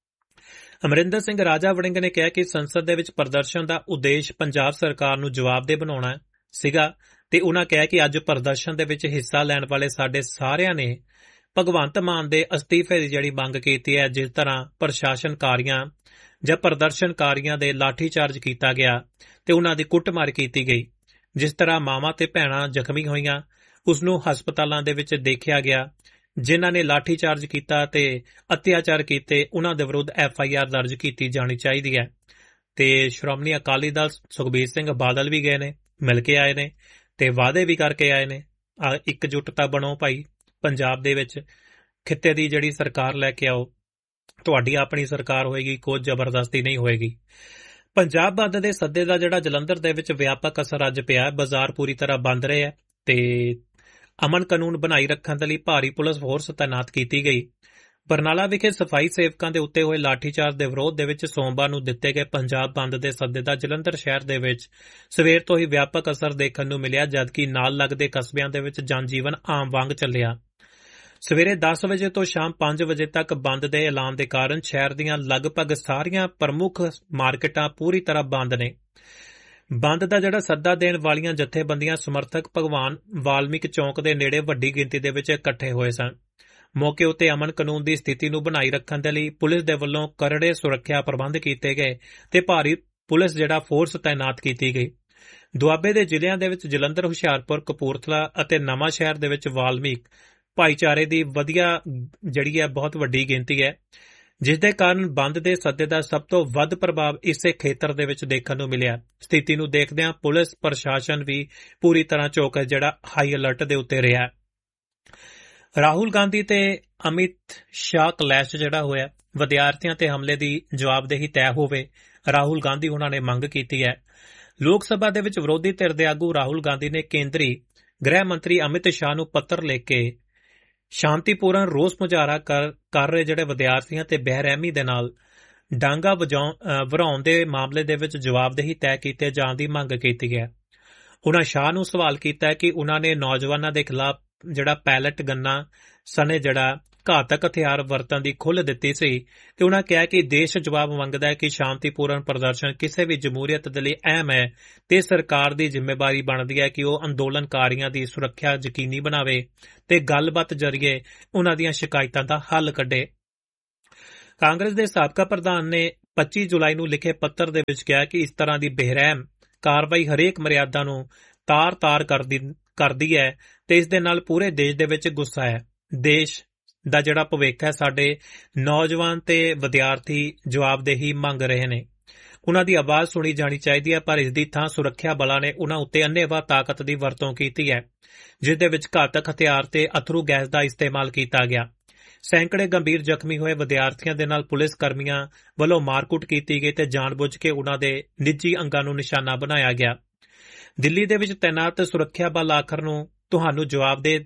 ਅਮਰਿੰਦਰ ਸਿੰਘ ਰਾਜਾ ਵੜਿੰਗ ਨੇ ਕਿਹਾ ਕਿ ਸੰਸਦ ਦੇ ਵਿੱਚ ਪ੍ਰਦਰਸ਼ਨ ਦਾ ਉਦੇਸ਼ ਪੰਜਾਬ ਸਰਕਾਰ ਨੂੰ ਜਵਾਬਦੇਹ ਬਣਾਉਣਾ ਸੀਗਾ ਤੇ ਉਨ੍ਹਾਂ ਕਿਹਾ ਕਿ ਅੱਜ ਪ੍ਰਦਰਸ਼ਨ ਦੇ ਵਿੱਚ ਹਿੱਸਾ ਲੈਣ ਵਾਲੇ ਸਾਡੇ ਸਾਰਿਆਂ ਨੇ ਭਗਵੰਤ ਮਾਨ ਦੇ ਅਸਤੀਫੇ ਦੀ ਜਿਹੜੀ ਮੰਗ ਕੀਤੀ ਹੈ। ਜਿਸ ਤਰ੍ਹਾਂ ਪ੍ਰਸ਼ਾਸਨਕਾਰੀਆਂ ਜਾਂ ਪ੍ਰਦਰਸ਼ਨਕਾਰੀਆਂ ਦੇ ਲਾਠੀਚਾਰਜ ਕੀਤਾ ਗਿਆ ਤੇ ਉਨ੍ਹਾਂ ਦੀ ਕੁੱਟਮਾਰ ਕੀਤੀ ਗਈ, ਜਿਸ ਤਰ੍ਹਾਂ ਮਾਵਾਂ ਤੇ ਭੈਣਾਂ ਜ਼ਖਮੀ ਹੋਈਆਂ ਉਸ ਨੂੰ ਹਸਪਤਾਲਾਂ ਦੇ ਵਿੱਚ ਦੇਖਿਆ ਗਿਆ। ਜਿਨ੍ਹਾਂ ਨੇ ਲਾਠੀਚਾਰਜ ਕੀਤਾ ਤੇ ਅਤਿਆਚਾਰ ਕੀਤੇ ਉਨ੍ਹਾਂ ਦੇ ਵਿਰੁੱਧ ਐਫ ਆਈ ਆਰ ਦਰਜ ਕੀਤੀ ਜਾਣੀ ਚਾਹੀਦੀ ਹੈ। ਤੇ ਸ਼੍ਰੋਮਣੀ ਅਕਾਲੀ ਦਲ ਸੁਖਬੀਰ ਸਿੰਘ ਬਾਦਲ ਵੀ ਗਏ ਨੇ, ਮਿਲ ਕੇ ਆਏ ਨੇ ਤੇ ਵਾਅਦੇ ਵੀ ਕਰਕੇ ਆਏ ਨੇ। ਇਕਜੁੱਟਤਾ ਬਣੋ ਭਾਈ, ਪੰਜਾਬ ਦੇ ਵਿੱਚ ਖਿੱਤੇ ਦੀ ਜਿਹੜੀ ਸਰਕਾਰ ਲੈ ਕੇ ਆਓ, ਤੁਹਾਡੀ ਆਪਣੀ ਸਰਕਾਰ ਹੋਏਗੀ, ਕੋਈ ਜ਼ਬਰਦਸਤੀ ਨਹੀਂ ਹੋਏਗੀ। ਪੰਜਾਬ ਬੰਦ ਦੇ ਸੱਦੇ ਦਾ ਜਿਹੜਾ ਜਲੰਧਰ ਦੇ ਵਿੱਚ ਵਿਆਪਕ ਅਸਰ ਅੱਜ ਪਿਆ। ਬਾਜ਼ਾਰ ਪੂਰੀ ਤਰ੍ਹਾਂ ਬੰਦ ਰਹੇ ਹੈ ਤੇ ਅਮਨ ਕਾਨੂੰਨ ਬਣਾਈ ਰੱਖਣ ਦੇ ਲਈ ਭਾਰੀ ਪੁਲਿਸ ਫੋਰਸ ਤਾਇਨਾਤ ਕੀਤੀ ਗਈ। ਬਰਨਾਲਾ ਵਿਖੇ ਸਫਾਈ ਸੇਵਕਾਂ ਦੇ ਉੱਤੇ ਹੋਏ ਲਾਠੀਚਾਰਜ ਦੇ ਵਿਰੋਧ ਦੇ ਵਿੱਚ ਸੋਮਵਾਰ ਨੂੰ ਦਿੱਤੇ ਗਏ ਪੰਜਾਬ ਬੰਦ ਦੇ ਸੱਦੇ ਦਾ ਜਲੰਧਰ ਸ਼ਹਿਰ ਦੇ ਵਿੱਚ ਸਵੇਰ ਤੋਂ ਹੀ ਵਿਆਪਕ ਅਸਰ ਦੇਖਣ ਨੂੰ ਮਿਲਿਆ, ਜਦਕਿ ਨਾਲ ਲੱਗਦੇ ਕਸਬਿਆਂ ਦੇ ਵਿੱਚ ਜਨਜੀਵਨ ਆਮ ਵਾਂਗ ਚੱਲਿਆ। ਸਵੇਰੇ ਦਸ ਵਜੇ ਤੋਂ ਸ਼ਾਮ ਪੰਜ ਵਜੇ ਤੱਕ ਬੰਦ ਦੇ ਐਲਾਨ ਦੇ ਕਾਰਨ ਸ਼ਹਿਰ ਦੀਆਂ ਲਗਭਗ ਸਾਰੀਆਂ ਪ੍ਰਮੁੱਖ ਮਾਰਕੀਟਾਂ ਪੂਰੀ ਤਰ੍ਹਾਂ ਬੰਦ ਨੇ। ਬੰਦ ਦਾ ਜਿਹੜਾ ਸੱਦਾ ਦੇਣ ਵਾਲੀਆਂ ਜਥੇਬੰਦੀਆਂ ਸਮਰਥਕ ਭਗਵਾਨ ਵਾਲਮੀਕ ਚੌਂਕ ਦੇ ਨੇੜੇ ਵੱਡੀ ਗਿਣਤੀ ਦੇ ਵਿੱਚ ਇਕੱਠੇ ਹੋਏ ਸਨ। ਮੌਕੇ ਉੱਤੇ ਅਮਨ ਕਾਨੂੰਨ ਦੀ ਸਥਿਤੀ ਨੂੰ ਬਣਾਈ ਰੱਖਣ ਦੇ ਲਈ ਪੁਲਿਸ ਦੇ ਵੱਲੋਂ ਕਰੜੇ ਸੁਰੱਖਿਆ ਪ੍ਰਬੰਧ ਕੀਤੇ ਗਏ ਤੇ ਭਾਰੀ ਪੁਲਿਸ ਜਿਹੜਾ ਫੋਰਸ ਤਾਇਨਾਤ ਕੀਤੀ ਗਈ। ਦੁਆਬੇ ਦੇ ਜ਼ਿਲ੍ਹਿਆਂ ਦੇ ਵਿੱਚ ਜਲੰਧਰ, ਹੁਸ਼ਿਆਰਪੁਰ, ਕਪੂਰਥਲਾ ਅਤੇ ਨਵਾਂ ਸ਼ਹਿਰ ਦੇ ਵਿੱਚ ਵਾਲਮੀਕ ਭਾਈਚਾਰੇ ਦੀ ਵਧੀਆ ਜਿਹੜੀ ਹੈ ਬਹੁਤ ਵੱਡੀ ਗਿਣਤੀ ਹੈ, ਜਿਸ ਦੇ ਕਾਰਨ ਬੰਦ ਦੇ ਸੱਦੇ ਦਾ ਸਭ ਤੋਂ ਵੱਧ ਪ੍ਰਭਾਵ ਇਸੇ ਖੇਤਰ ਦੇ ਵਿੱਚ ਦੇਖਣ ਨੂੰ ਮਿਲਿਆ। ਸਥਿਤੀ ਨੂੰ ਦੇਖਦਿਆਂ ਪੁਲਿਸ ਪ੍ਰਸ਼ਾਸਨ ਵੀ ਪੂਰੀ ਤਰ੍ਹਾਂ ਚੌਕ ਜਿਹੜਾ ਹਾਈ ਅਲਰਟ ਦੇ ਉੱਤੇ ਰਿਹਾ। ਰਾਹੁਲ ਗਾਂਧੀ ਤੇ ਅਮਿਤ ਸ਼ਾਹ ਕਲੈਸ਼ ਜਿਹੜਾ ਹੋਇਆ, ਵਿਦਿਆਰਥੀਆਂ ਤੇ ਹਮਲੇ ਦੀ ਜਵਾਬਦੇਹੀ ਤੈਅ ਹੋਵੇ, ਰਾਹੁਲ ਗਾਂਧੀ ਉਹਨਾਂ ਨੇ ਮੰਗ ਕੀਤੀ ਹੈ। ਲੋਕ ਸਭਾ ਦੇ ਵਿੱਚ ਵਿਰੋਧੀ ਧਿਰ ਦੇ ਆਗੂ ਰਾਹੁਲ ਗਾਂਧੀ ਨੇ ਕੇਂਦਰੀ ਗ੍ਰਹਿ ਮੰਤਰੀ ਅਮਿਤ ਸ਼ਾਹ ਨੂੰ ਪੱਤਰ ਲਿਖ ਕੇ ਸ਼ਾਂਤੀਪੂਰਨ ਰੋਸ ਮੁਜ਼ਾਹਰਾ ਕਰ ਕਰ ਰਹੇ ਜਿਹੜੇ ਵਿਦਿਆਰਥੀਆਂ ਤੇ ਬੇਰਹਿਮੀ ਦੇ ਨਾਲ ਡਾਂਗਾ ਵਜਾਉਣ ਦੇ ਮਾਮਲੇ ਦੇ ਵਿੱਚ ਜਵਾਬਦੇਹੀ ਤੈਅ ਕੀਤੇ ਜਾਣ ਦੀ ਮੰਗ ਕੀਤੀ ਹੈ। ਉਹਨਾਂ ਸ਼ਾਹ ਨੂੰ ਸਵਾਲ ਕੀਤਾ ਹੈ ਕਿ ਉਹਨਾਂ ਨੇ ਨੌਜਵਾਨਾਂ ਦੇ ਖਿਲਾਫ ਜਿਹੜਾ ਪੈਲਟ ਗੰਨਾਂ ਸਣੇ ਜਿਹੜਾ ਘਾਤਕ ਹਥਿਆਰ ਵਰਤਣ ਦੀ ਖੁੱਲ੍ਹ ਦਿੱਤੀ ਸੀ ਤੇ ਉਹਨਾਂ ਕਿਹਾ ਕਿ ਦੇਸ਼ ਜਵਾਬ ਮੰਗਦਾ ਹੈ ਕਿ ਸ਼ਾਂਤੀਪੂਰਨ ਪ੍ਰਦਰਸ਼ਨ ਕਿਸੇ ਵੀ ਜਮਹੂਰੀਅਤ ਦੇ ਲਈ ਅਹਿਮ ਹੈ ਤੇ ਸਰਕਾਰ ਦੀ ਜ਼ਿੰਮੇਵਾਰੀ ਬਣਦੀ ਹੈ ਕਿ ਉਹ ਅੰਦੋਲਨਕਾਰੀਆਂ ਦੀ ਸੁਰੱਖਿਆ ਯਕੀਨੀ ਬਣਾਵੇ ਤੇ ਗੱਲਬਾਤ ਜ਼ਰੀਏ ਉਹਨਾਂ ਦੀਆਂ ਸ਼ਿਕਾਇਤਾਂ ਦਾ ਹੱਲ ਕੱਢੇ। ਕਾਂਗਰਸ ਦੇ ਸਾਬਕਾ ਪ੍ਰਧਾਨ ਨੇ ਪੱਚੀ ਜੁਲਾਈ ਨੂੰ ਲਿਖੇ ਪੱਤਰ ਦੇ ਵਿੱਚ ਕਿਹਾ ਕਿ ਇਸ ਤਰ੍ਹਾਂ ਦੀ ਬੇਰਹਿਮ ਕਾਰਵਾਈ ਹਰੇਕ ਮਰਿਆਦਾ ਨੂੰ ਤਾਰ-ਤਾਰ ਕਰਦੀ ਕਰਦੀ ਹੈ ਤੇ ਇਸ ਦੇ ਨਾਲ ਪੂਰੇ ਦੇਸ਼ ਦੇ ਵਿੱਚ ਗੁੱਸਾ ਹੈ। ਦੇਸ਼ ਦਾ ਜਿਹੜਾ ਭਵਿੱਖ ਹੈ, ਸਾਡੇ ਨੌਜਵਾਨ ਤੇ ਵਿਦਿਆਰਥੀ ਜਵਾਬਦੇਹੀ ਮੰਗ ਰਹੇ ਨੇ। ਉਹਨਾਂ ਦੀ ਆਵਾਜ਼ ਸੁਣੀ ਜਾਣੀ ਚਾਹੀਦੀ ਹੈ, ਪਰ ਇਸ ਦੀ ਥਾਂ ਸੁਰੱਖਿਆ ਬਲਾਂ ਨੇ ਉਹਨਾਂ ਉੱਤੇ ਅੰਨ੍ਹੇਵਾਹ ਤਾਕਤ ਦੀ ਵਰਤੋਂ ਕੀਤੀ ਹੈ, ਜਿਸ ਦੇ ਵਿੱਚ ਘਾਤਕ ਹਥਿਆਰ ਤੇ ਅਥਰੂ ਗੈਸ ਦਾ ਇਸਤੇਮਾਲ ਕੀਤਾ ਗਿਆ। ਸੈਂਕੜੇ ਗੰਭੀਰ ਜ਼ਖਮੀ ਹੋਏ ਵਿਦਿਆਰਥੀਆਂ ਦੇ ਨਾਲ ਪੁਲਿਸ ਕਰਮੀਆਂ ਵੱਲੋਂ ਮਾਰਕੁੱਟ ਕੀਤੀ ਗਈ ਤੇ ਜਾਣਬੁੱਝ ਕੇ ਉਹਨਾਂ ਦੇ ਨਿੱਜੀ ਅੰਗਾਂ ਨੂੰ ਨਿਸ਼ਾਨਾ ਬਣਾਇਆ ਗਿਆ। ਦਿੱਲੀ ਦੇ ਵਿੱਚ ਤੈਨਾਤ ਸੁਰੱਖਿਆ ਬਲ ਆਖਰ ਨੂੰ ਤੁਹਾਨੂੰ ਜਵਾਬ ਦੇ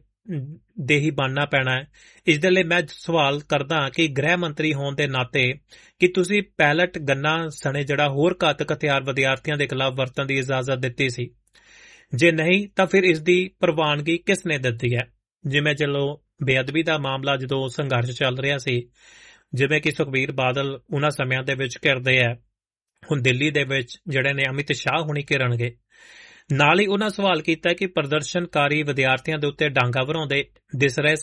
ਦੇਹੀ ਬਣਨਾ ਪੈਣਾ ਹੈ। ਇਸ ਦੇ ਲਈ ਮੈਂ ਸਵਾਲ ਕਰਦਾ ਕਿ ਗ੍ਰਹਿ ਮੰਤਰੀ ਹੋਣ ਦੇ ਨਾਤੇ ਕਿ ਤੁਸੀਂ ਪੈਲਟ ਗੰਨਾਂ ਸਣੇ ਜਿਹੜਾ ਹੋਰ ਘਾਤਕ ਹਥਿਆਰ ਵਿਦਿਆਰਥੀਆਂ ਦੇ ਖਿਲਾਫ ਵਰਤਣ ਦੀ ਇਜਾਜ਼ਤ ਦਿੱਤੀ ਸੀ? ਜੇ ਨਹੀਂ ਤਾਂ ਫਿਰ ਇਸ ਦੀ ਪ੍ਰਵਾਨਗੀ ਕਿਸ ਨੇ ਦਿੱਤੀ ਹੈ? ਜਿਵੇਂ ਚਲੋ ਬੇਅਦਬੀ ਦਾ ਮਾਮਲਾ ਜਦੋਂ ਸੰਘਰਸ਼ ਚੱਲ ਰਿਹਾ ਸੀ, ਜਿਵੇਂ ਕਿ ਸੁਖਬੀਰ ਬਾਦਲ ਉਹਨਾਂ ਸਮਿਆਂ ਦੇ ਵਿੱਚ ਘਿਰਦੇ ਹੈ, ਹੁਣ ਦਿੱਲੀ ਦੇ ਵਿੱਚ ਜਿਹੜੇ ਨੇ ਅਮਿਤ ਸ਼ਾਹ ਹੁਣੀ ਘਿਰਨਗੇ। ਨਾਲ ਹੀ ਉਹਨਾਂ ਸਵਾਲ ਕੀਤਾ ਕਿ ਪ੍ਰਦਰਸ਼ਨਕਾਰੀ ਵਿਦਿਆਰਥੀਆਂ ਦੇ ਉੱਤੇ ਡਾਂਗਾ ਵਰਾਉਂਦੇ ਦਿਸ ਰਹੇ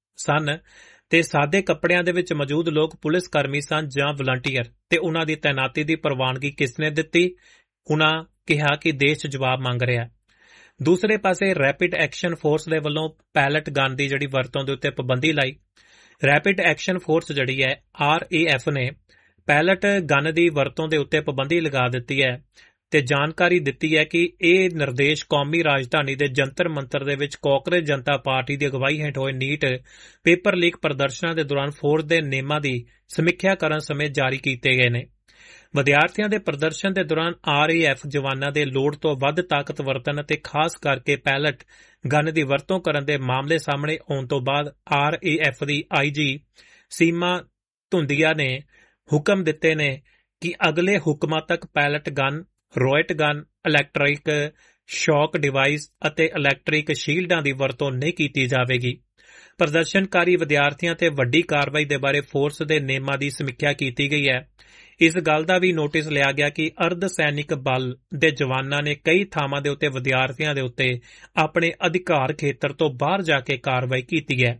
ਸਨ ਤੇ ਸਾਦੇ ਕੱਪੜਿਆਂ ਦੇ ਵਿੱਚ ਮੌਜੂਦ ਲੋਕ ਪੁਲਿਸ ਕਰਮੀ ਸਨ ਜਾਂ ਵਲੰਟੀਅਰ ਤੇ ਉਹਨਾਂ ਦੀ ਤੈਨਾਤੀ ਦੀ ਪ੍ਰਵਾਨਗੀ ਕਿਸ ਨੇ ਦਿੱਤੀ? ਉਹਨਾਂ ਕਿਹਾ ਕਿ ਦੇਸ਼ ਜਵਾਬ ਮੰਗ ਰਿਹਾ। ਦੂਸਰੇ ਪਾਸੇ ਰੈਪਿਡ ਐਕਸ਼ਨ ਫੋਰਸ ਦੇ ਵੱਲੋਂ ਪੈਲਟ ਗਨ ਦੀ ਜਿਹੜੀ ਵਰਤੋਂ ਦੇ ਉੱਤੇ ਪਾਬੰਦੀ ਲਾਈ। ਰੈਪਿਡ ਐਕਸ਼ਨ ਫੋਰਸ ਜਿਹੜੀ ਹੈ ਆਰ ਏ ਐਫ ਨੇ ਪੈਲਟ ਗਨ ਦੀ ਵਰਤੋਂ ਦੇ ਉੱਤੇ ਪਾਬੰਦੀ ਲਗਾ ਦਿੱਤੀ ਹੈ ਤੇ ਜਾਣਕਾਰੀ ਦਿੱਤੀ ਹੈ ਕਿ ਇਹ ਨਿਰਦੇਸ਼ ਕੌਮੀ ਰਾਜਧਾਨੀ ਦੇ ਜੰਤਰ ਮੰਤਰ ਦੇ ਵਿੱਚ ਕਾਂਗਰਸ ਜਨਤਾ ਪਾਰਟੀ ਦੀ ਅਗਵਾਈ ਹੇਠ ਹੋਏ ਨੀਟ ਪੇਪਰ ਲੀਕ ਪ੍ਰਦਰਸ਼ਨਾਂ ਦੇ ਦੌਰਾਨ ਫੋਰਸ ਦੇ ਨਿਯਮਾਂ ਦੀ ਸਮੀਖਿਆ ਕਰਨ ਸਮੇਂ ਜਾਰੀ ਕੀਤੇ ਗਏ ਨੇ। ਵਿਦਿਆਰਥੀਆਂ ਦੇ ਪ੍ਰਦਰਸ਼ਨ ਦੇ ਦੌਰਾਨ ਆਰ ਏ ਐਫ ਜਵਾਨਾਂ ਦੇ ਲੋੜ ਤੋਂ ਵੱਧ ਤਾਕਤ ਵਰਤਣ ਅਤੇ ਖਾਸ ਕਰਕੇ ਪੈਲਟ ਗਨ ਦੀ ਵਰਤੋਂ ਕਰਨ ਦੇ ਮਾਮਲੇ ਸਾਹਮਣੇ ਆਉਣ ਤੋਂ ਬਾਅਦ ਆਰ ਏ ਐਫ ਦੀ ਆਈ ਜੀ ਸੀਮਾ ਧੁੰਦੀਆ ਨੇ ਹੁਕਮ ਦਿੱਤੇ ਨੇ ਕਿ ਅਗਲੇ ਹੁਕਮਾਂ ਤੱਕ pellet gun, ਰੋਇਟ gun, electric shock device ਅਤੇ ਇਲੈਕਟ੍ਰਿਕ ਸ਼ੀਲਡਾਂ ਦੀ ਵਰਤੋਂ ਨਹੀਂ ਕੀਤੀ ਜਾਵੇਗੀ। ਪ੍ਰਦਰਸ਼ਨਕਾਰੀ ਵਿਦਿਆਰਥੀਆਂ ਤੇ ਵੱਡੀ ਕਾਰਵਾਈ ਦੇ ਬਾਰੇ ਫੋਰਸ ਦੇ ਨਿਯਮਾਂ ਦੀ ਸਮੀਖਿਆ ਕੀਤੀ ਗਈ ਹੈ। ਇਸ ਗੱਲ ਦਾ ਵੀ ਨੋਟਿਸ ਲਿਆ ਗਿਆ ਕਿ ਅਰਧ ਸੈਨਿਕ ਬਲ ਦੇ ਜਵਾਨਾਂ ਨੇ ਕਈ ਥਾਵਾਂ ਦੇ ਉੱਤੇ ਵਿਦਿਆਰਥੀਆਂ ਦੇ ਉੱਤੇ ਆਪਣੇ ਅਧਿਕਾਰ ਖੇਤਰ ਤੋਂ ਬਾਹਰ ਜਾ ਕੇ ਕਾਰਵਾਈ ਕੀਤੀ ਹੈ।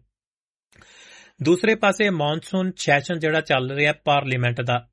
ਦੂਸਰੇ ਪਾਸੇ ਮੌਨਸੂਨ ਸੈਸ਼ਨ ਜਿਹੜਾ ਚੱਲ ਰਿਹਾ ਪਾਰਲੀਮੈਂਟ ਦਾ,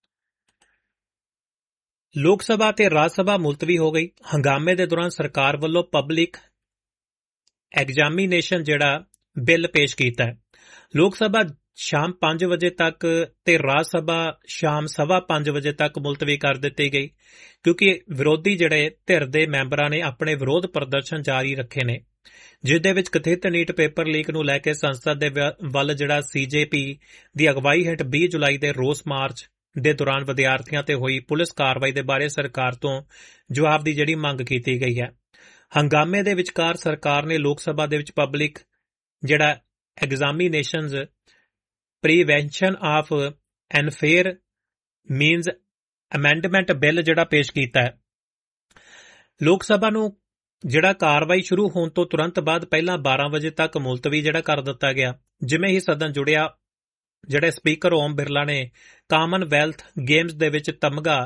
ਲੋਕ ਸਭਾ ਤੇ ਰਾਜ ਸਭਾ ਮੁਲਤਵੀ ਹੋ ਗਈ। ਹੰਗਾਮੇ ਦੇ ਦੌਰਾਨ ਸਰਕਾਰ ਵੱਲੋਂ ਪਬਲਿਕ ਐਗਜ਼ਾਮੀਨੇਸ਼ਨ ਜਿਹੜਾ ਬਿੱਲ ਪੇਸ਼ ਕੀਤਾ ਹੈ। ਲੋਕ ਸਭਾ ਸ਼ਾਮ ਪੰਜ ਵਜੇ ਤੱਕ ਤੇ ਰਾਜ ਸਭਾ ਸ਼ਾਮ ਸਵਾ ਪੰਜ ਵਜੇ ਤੱਕ ਮੁਲਤਵੀ ਕਰ ਦਿੱਤੀ ਗਈ ਕਿਉਂਕਿ ਵਿਰੋਧੀ ਜਿਹੜੇ ਧਿਰ ਦੇ ਮੈਂਬਰਾਂ ਨੇ ਆਪਣੇ ਵਿਰੋਧ ਪ੍ਰਦਰਸ਼ਨ ਜਾਰੀ ਰੱਖੇ ਨੇ, ਜਿਸ ਦੇ ਵਿੱਚ ਕਥਿਤ ਨੀਟ ਪੇਪਰ ਲੀਕ ਨੂੰ ਲੈ ਕੇ ਸੰਸਦ ਦੇ ਵੱਲ ਜਿਹੜਾ ਸੀ ਜੇ ਪੀ ਦੀ ਅਗਵਾਈ ਹੇਠ ਵੀਹ ਜੁਲਾਈ ਦੇ ਰੋਸ ਮਾਰਚ ਦੇ ਦੌਰਾਨ ਵਿਦਿਆਰਥੀਆਂ ਤੇ ਹੋਈ ਪੁਲਿਸ ਕਾਰਵਾਈ ਦੇ ਬਾਰੇ ਸਰਕਾਰ ਤੋਂ ਜਵਾਬ ਦੀ ਜਿਹੜੀ ਮੰਗ ਕੀਤੀ ਗਈ ਹੈ। ਹੰਗਾਮੇ ਦੇ ਵਿਚਕਾਰ ਸਰਕਾਰ ਨੇ ਲੋਕ ਸਭਾ ਦੇ ਵਿੱਚ ਪਬਲਿਕ ਜਿਹੜਾ ਐਗਜ਼ਾਮੀਨੇਸ਼ਨਜ਼ prevention of unfair means amendment bill ਜਿਹੜਾ ਪੇਸ਼ ਕੀਤਾ ਹੈ। ਲੋਕ ਸਭਾ ਨੂੰ ਜਿਹੜਾ ਕਾਰਵਾਈ ਸ਼ੁਰੂ ਹੋਣ ਤੋਂ ਤੁਰੰਤ ਬਾਅਦ ਪਹਿਲਾਂ ਬਾਰਾਂ ਵਜੇ ਤੱਕ ਮੁਲਤਵੀ ਜਿਹੜਾ ਕਰ ਦਿੱਤਾ ਗਿਆ। ਜਿਵੇਂ ਹੀ ਸਦਨ ਜੁੜਿਆ, ਜਿਹੜੇ ਸਪੀਕਰ ਓਮ ਬਿਰਲਾ ਨੇ ਕਾਮਨਵੈਲਥ ਗੇਮਸ ਦੇ ਵਿੱਚ ਤਮਗਾ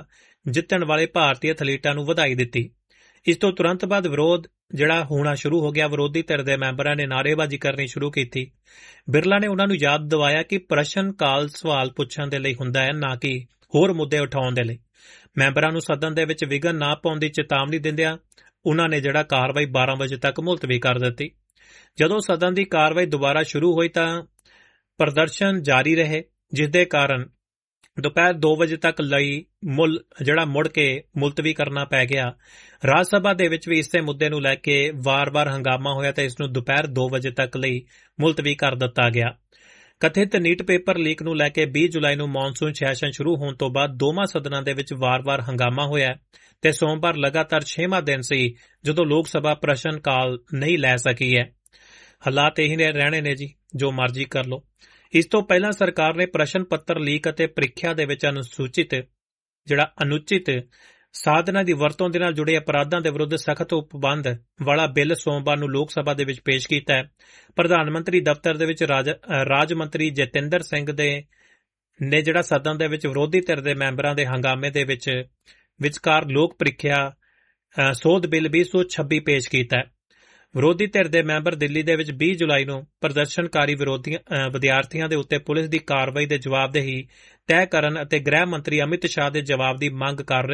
ਜਿੱਤਣ ਵਾਲੇ ਭਾਰਤੀ ਐਥਲੀਟਾਂ ਨੂੰ ਵਧਾਈ ਦਿੱਤੀ। ਇਸ ਤੋਂ ਤੁਰੰਤ ਬਾਅਦ ਵਿਰੋਧ ਜਿਹੜਾ ਹੋਣਾ ਸ਼ੁਰੂ ਹੋ ਗਿਆ। ਵਿਰੋਧੀ ਧਿਰ ਦੇ ਮੈਂਬਰਾਂ ਨੇ ਨਾਅਰੇਬਾਜ਼ੀ ਕਰਨੀ ਸ਼ੁਰੂ ਕੀਤੀ। ਬਿਰਲਾ ਨੇ ਉਹਨਾਂ ਨੂੰ ਯਾਦ ਦਿਵਾਇਆ ਕਿ ਪ੍ਰਸ਼ਨ ਕਾਲ ਸਵਾਲ ਪੁੱਛਣ ਦੇ ਲਈ ਹੁੰਦਾ ਹੈ, ਨਾ ਕਿ ਹੋਰ ਮੁੱਦੇ ਉਠਾਉਣ ਦੇ ਲਈ। ਮੈਂਬਰਾਂ ਨੂੰ ਸਦਨ ਦੇ ਵਿੱਚ ਵਿਘਨ ਨਾ ਪਾਉਣ ਦੀ ਚੇਤਾਵਨੀ ਦਿੰਦਿਆਂ ਉਹਨਾਂ ਨੇ ਜਿਹੜਾ ਕਾਰਵਾਈ ਬਾਰਾਂ ਵਜੇ ਤੱਕ ਮੁਲਤਵੀ ਕਰ ਦਿੱਤੀ। ਜਦੋਂ ਸਦਨ ਦੀ ਕਾਰਵਾਈ ਦੁਬਾਰਾ ਸ਼ੁਰੂ ਹੋਈ ਤਾਂ ਪ੍ਰਦਰਸ਼ਨ ਜਾਰੀ ਰਹੇ, ਜਿਸ ਦੇ ਕਾਰਨ ਦੁਪਹਿਰ ਦੋ ਵਜੇ ਤੱਕ ਲਈ ਮੁੱਲ ਜਿਹੜਾ ਮੁੜ ਕੇ ਮੁਲਤਵੀ ਕਰਨਾ ਪੈ ਗਿਆ। ਰਾਜ ਸਭਾ ਦੇ ਵਿੱਚ ਵੀ ਇਸੇ ਮੁੱਦੇ ਨੂੰ ਲੈ ਕੇ ਵਾਰ-ਵਾਰ ਹੰਗਾਮਾ ਹੋਇਆ ਤੇ ਇਸ ਨੂੰ ਦੁਪਹਿਰ ਦੋ ਵਜੇ ਤੱਕ ਲਈ ਮੁਲਤਵੀ ਕਰ ਦਿੱਤਾ ਗਿਆ। ਕਥਿਤ ਨੀਟ ਪੇਪਰ ਲੀਕ ਨੂੰ ਲੈ ਕੇ ਵੀਹ ਜੁਲਾਈ ਨੂੰ ਮੌਨਸੂਨ ਸੈਸ਼ਨ ਸ਼ੁਰੂ ਹੋਣ ਤੋਂ ਬਾਅਦ ਦੋਵਾਂ ਸਦਨਾਂ ਦੇ ਵਿੱਚ ਵਾਰ-ਵਾਰ ਹੰਗਾਮਾ ਹੋਇਆ ਤੇ ਸੋਮਵਾਰ ਲਗਾਤਾਰ ਛੇਵਾਂ ਦਿਨ ਸੀ ਜਦੋਂ ਲੋਕ ਸਭਾ ਪ੍ਰਸ਼ਨ ਕਾਲ ਨਹੀਂ ਲੈ ਸਕੀ ਹੈ। ਹਾਲਾਤ ਇਹੀ ਰਹਿਣੇ ਨੇ ਜੀ, ਜੋ ਮਰਜ਼ੀ ਕਰ ਲਓ। ਇਸ ਤੋਂ ਪਹਿਲਾਂ ਸਰਕਾਰ ਨੇ ਪ੍ਰਸ਼ਨ ਪੱਤਰ ਲੀਕ ਅਤੇ ਪ੍ਰੀਖਿਆ ਦੇ ਵਿੱਚ ਅਨੁਸੂਚਿਤ ਜਿਹੜਾ ਅਨੁਚਿਤ ਸਾਧਨਾਂ ਦੀ ਵਰਤੋਂ ਦੇ ਨਾਲ ਜੁੜੇ ਅਪਰਾਧਾਂ ਦੇ ਵਿਰੁੱਧ ਸਖਤ ਉਪਬੰਧ ਵਾਲਾ ਬਿੱਲ ਸੋਮਵਾਰ ਨੂੰ ਲੋਕ ਸਭਾ ਦੇ ਵਿੱਚ ਪੇਸ਼ ਕੀਤਾ ਹੈ। ਪ੍ਰਧਾਨ ਮੰਤਰੀ ਦਫ਼ਤਰ ਦੇ ਵਿੱਚ ਰਾਜ ਰਾਜ ਮੰਤਰੀ ਜਤਿੰਦਰ ਸਿੰਘ ਦੇ ਨੇ ਜਿਹੜਾ ਸਦਨ ਦੇ ਵਿੱਚ ਵਿਰੋਧੀ ਧਿਰ ਦੇ ਮੈਂਬਰਾਂ ਦੇ ਹੰਗਾਮੇ ਦੇ ਵਿੱਚ ਵਿਚਕਾਰ ਲੋਕ ਪ੍ਰੀਖਿਆ ਸੋਧ ਬਿੱਲ ਵੀਹ ਸੌ ਛੱਬੀ ਪੇਸ਼ ਕੀਤਾ ਹੈ। ਵਿਰੋਧੀ ਧਿਰ ਦੇ ਮੈਂਬਰ ਦਿੱਲੀ ਦੇ ਵਿੱਚ ਵੀਹ ਜੁਲਾਈ ਨੂੰ ਪ੍ਰਦਰਸ਼ਨਕਾਰੀ ਵਿਰੋਧੀਆਂ ਵਿਦਿਆਰਥੀਆਂ ਦੇ ਉੱਤੇ ਪੁਲਿਸ ਦੀ ਕਾਰਵਾਈ ਦੇ ਜਵਾਬਦੇਹੀ ਤੈਅ ਕਰਨ ਅਤੇ ਗ੍ਰਹਿ ਮੰਤਰੀ ਅਮਿਤ ਸ਼ਾਹ ਦੇ ਜਵਾਬ ਦੀ ਮੰਗ ਕਰ ਰਹੇ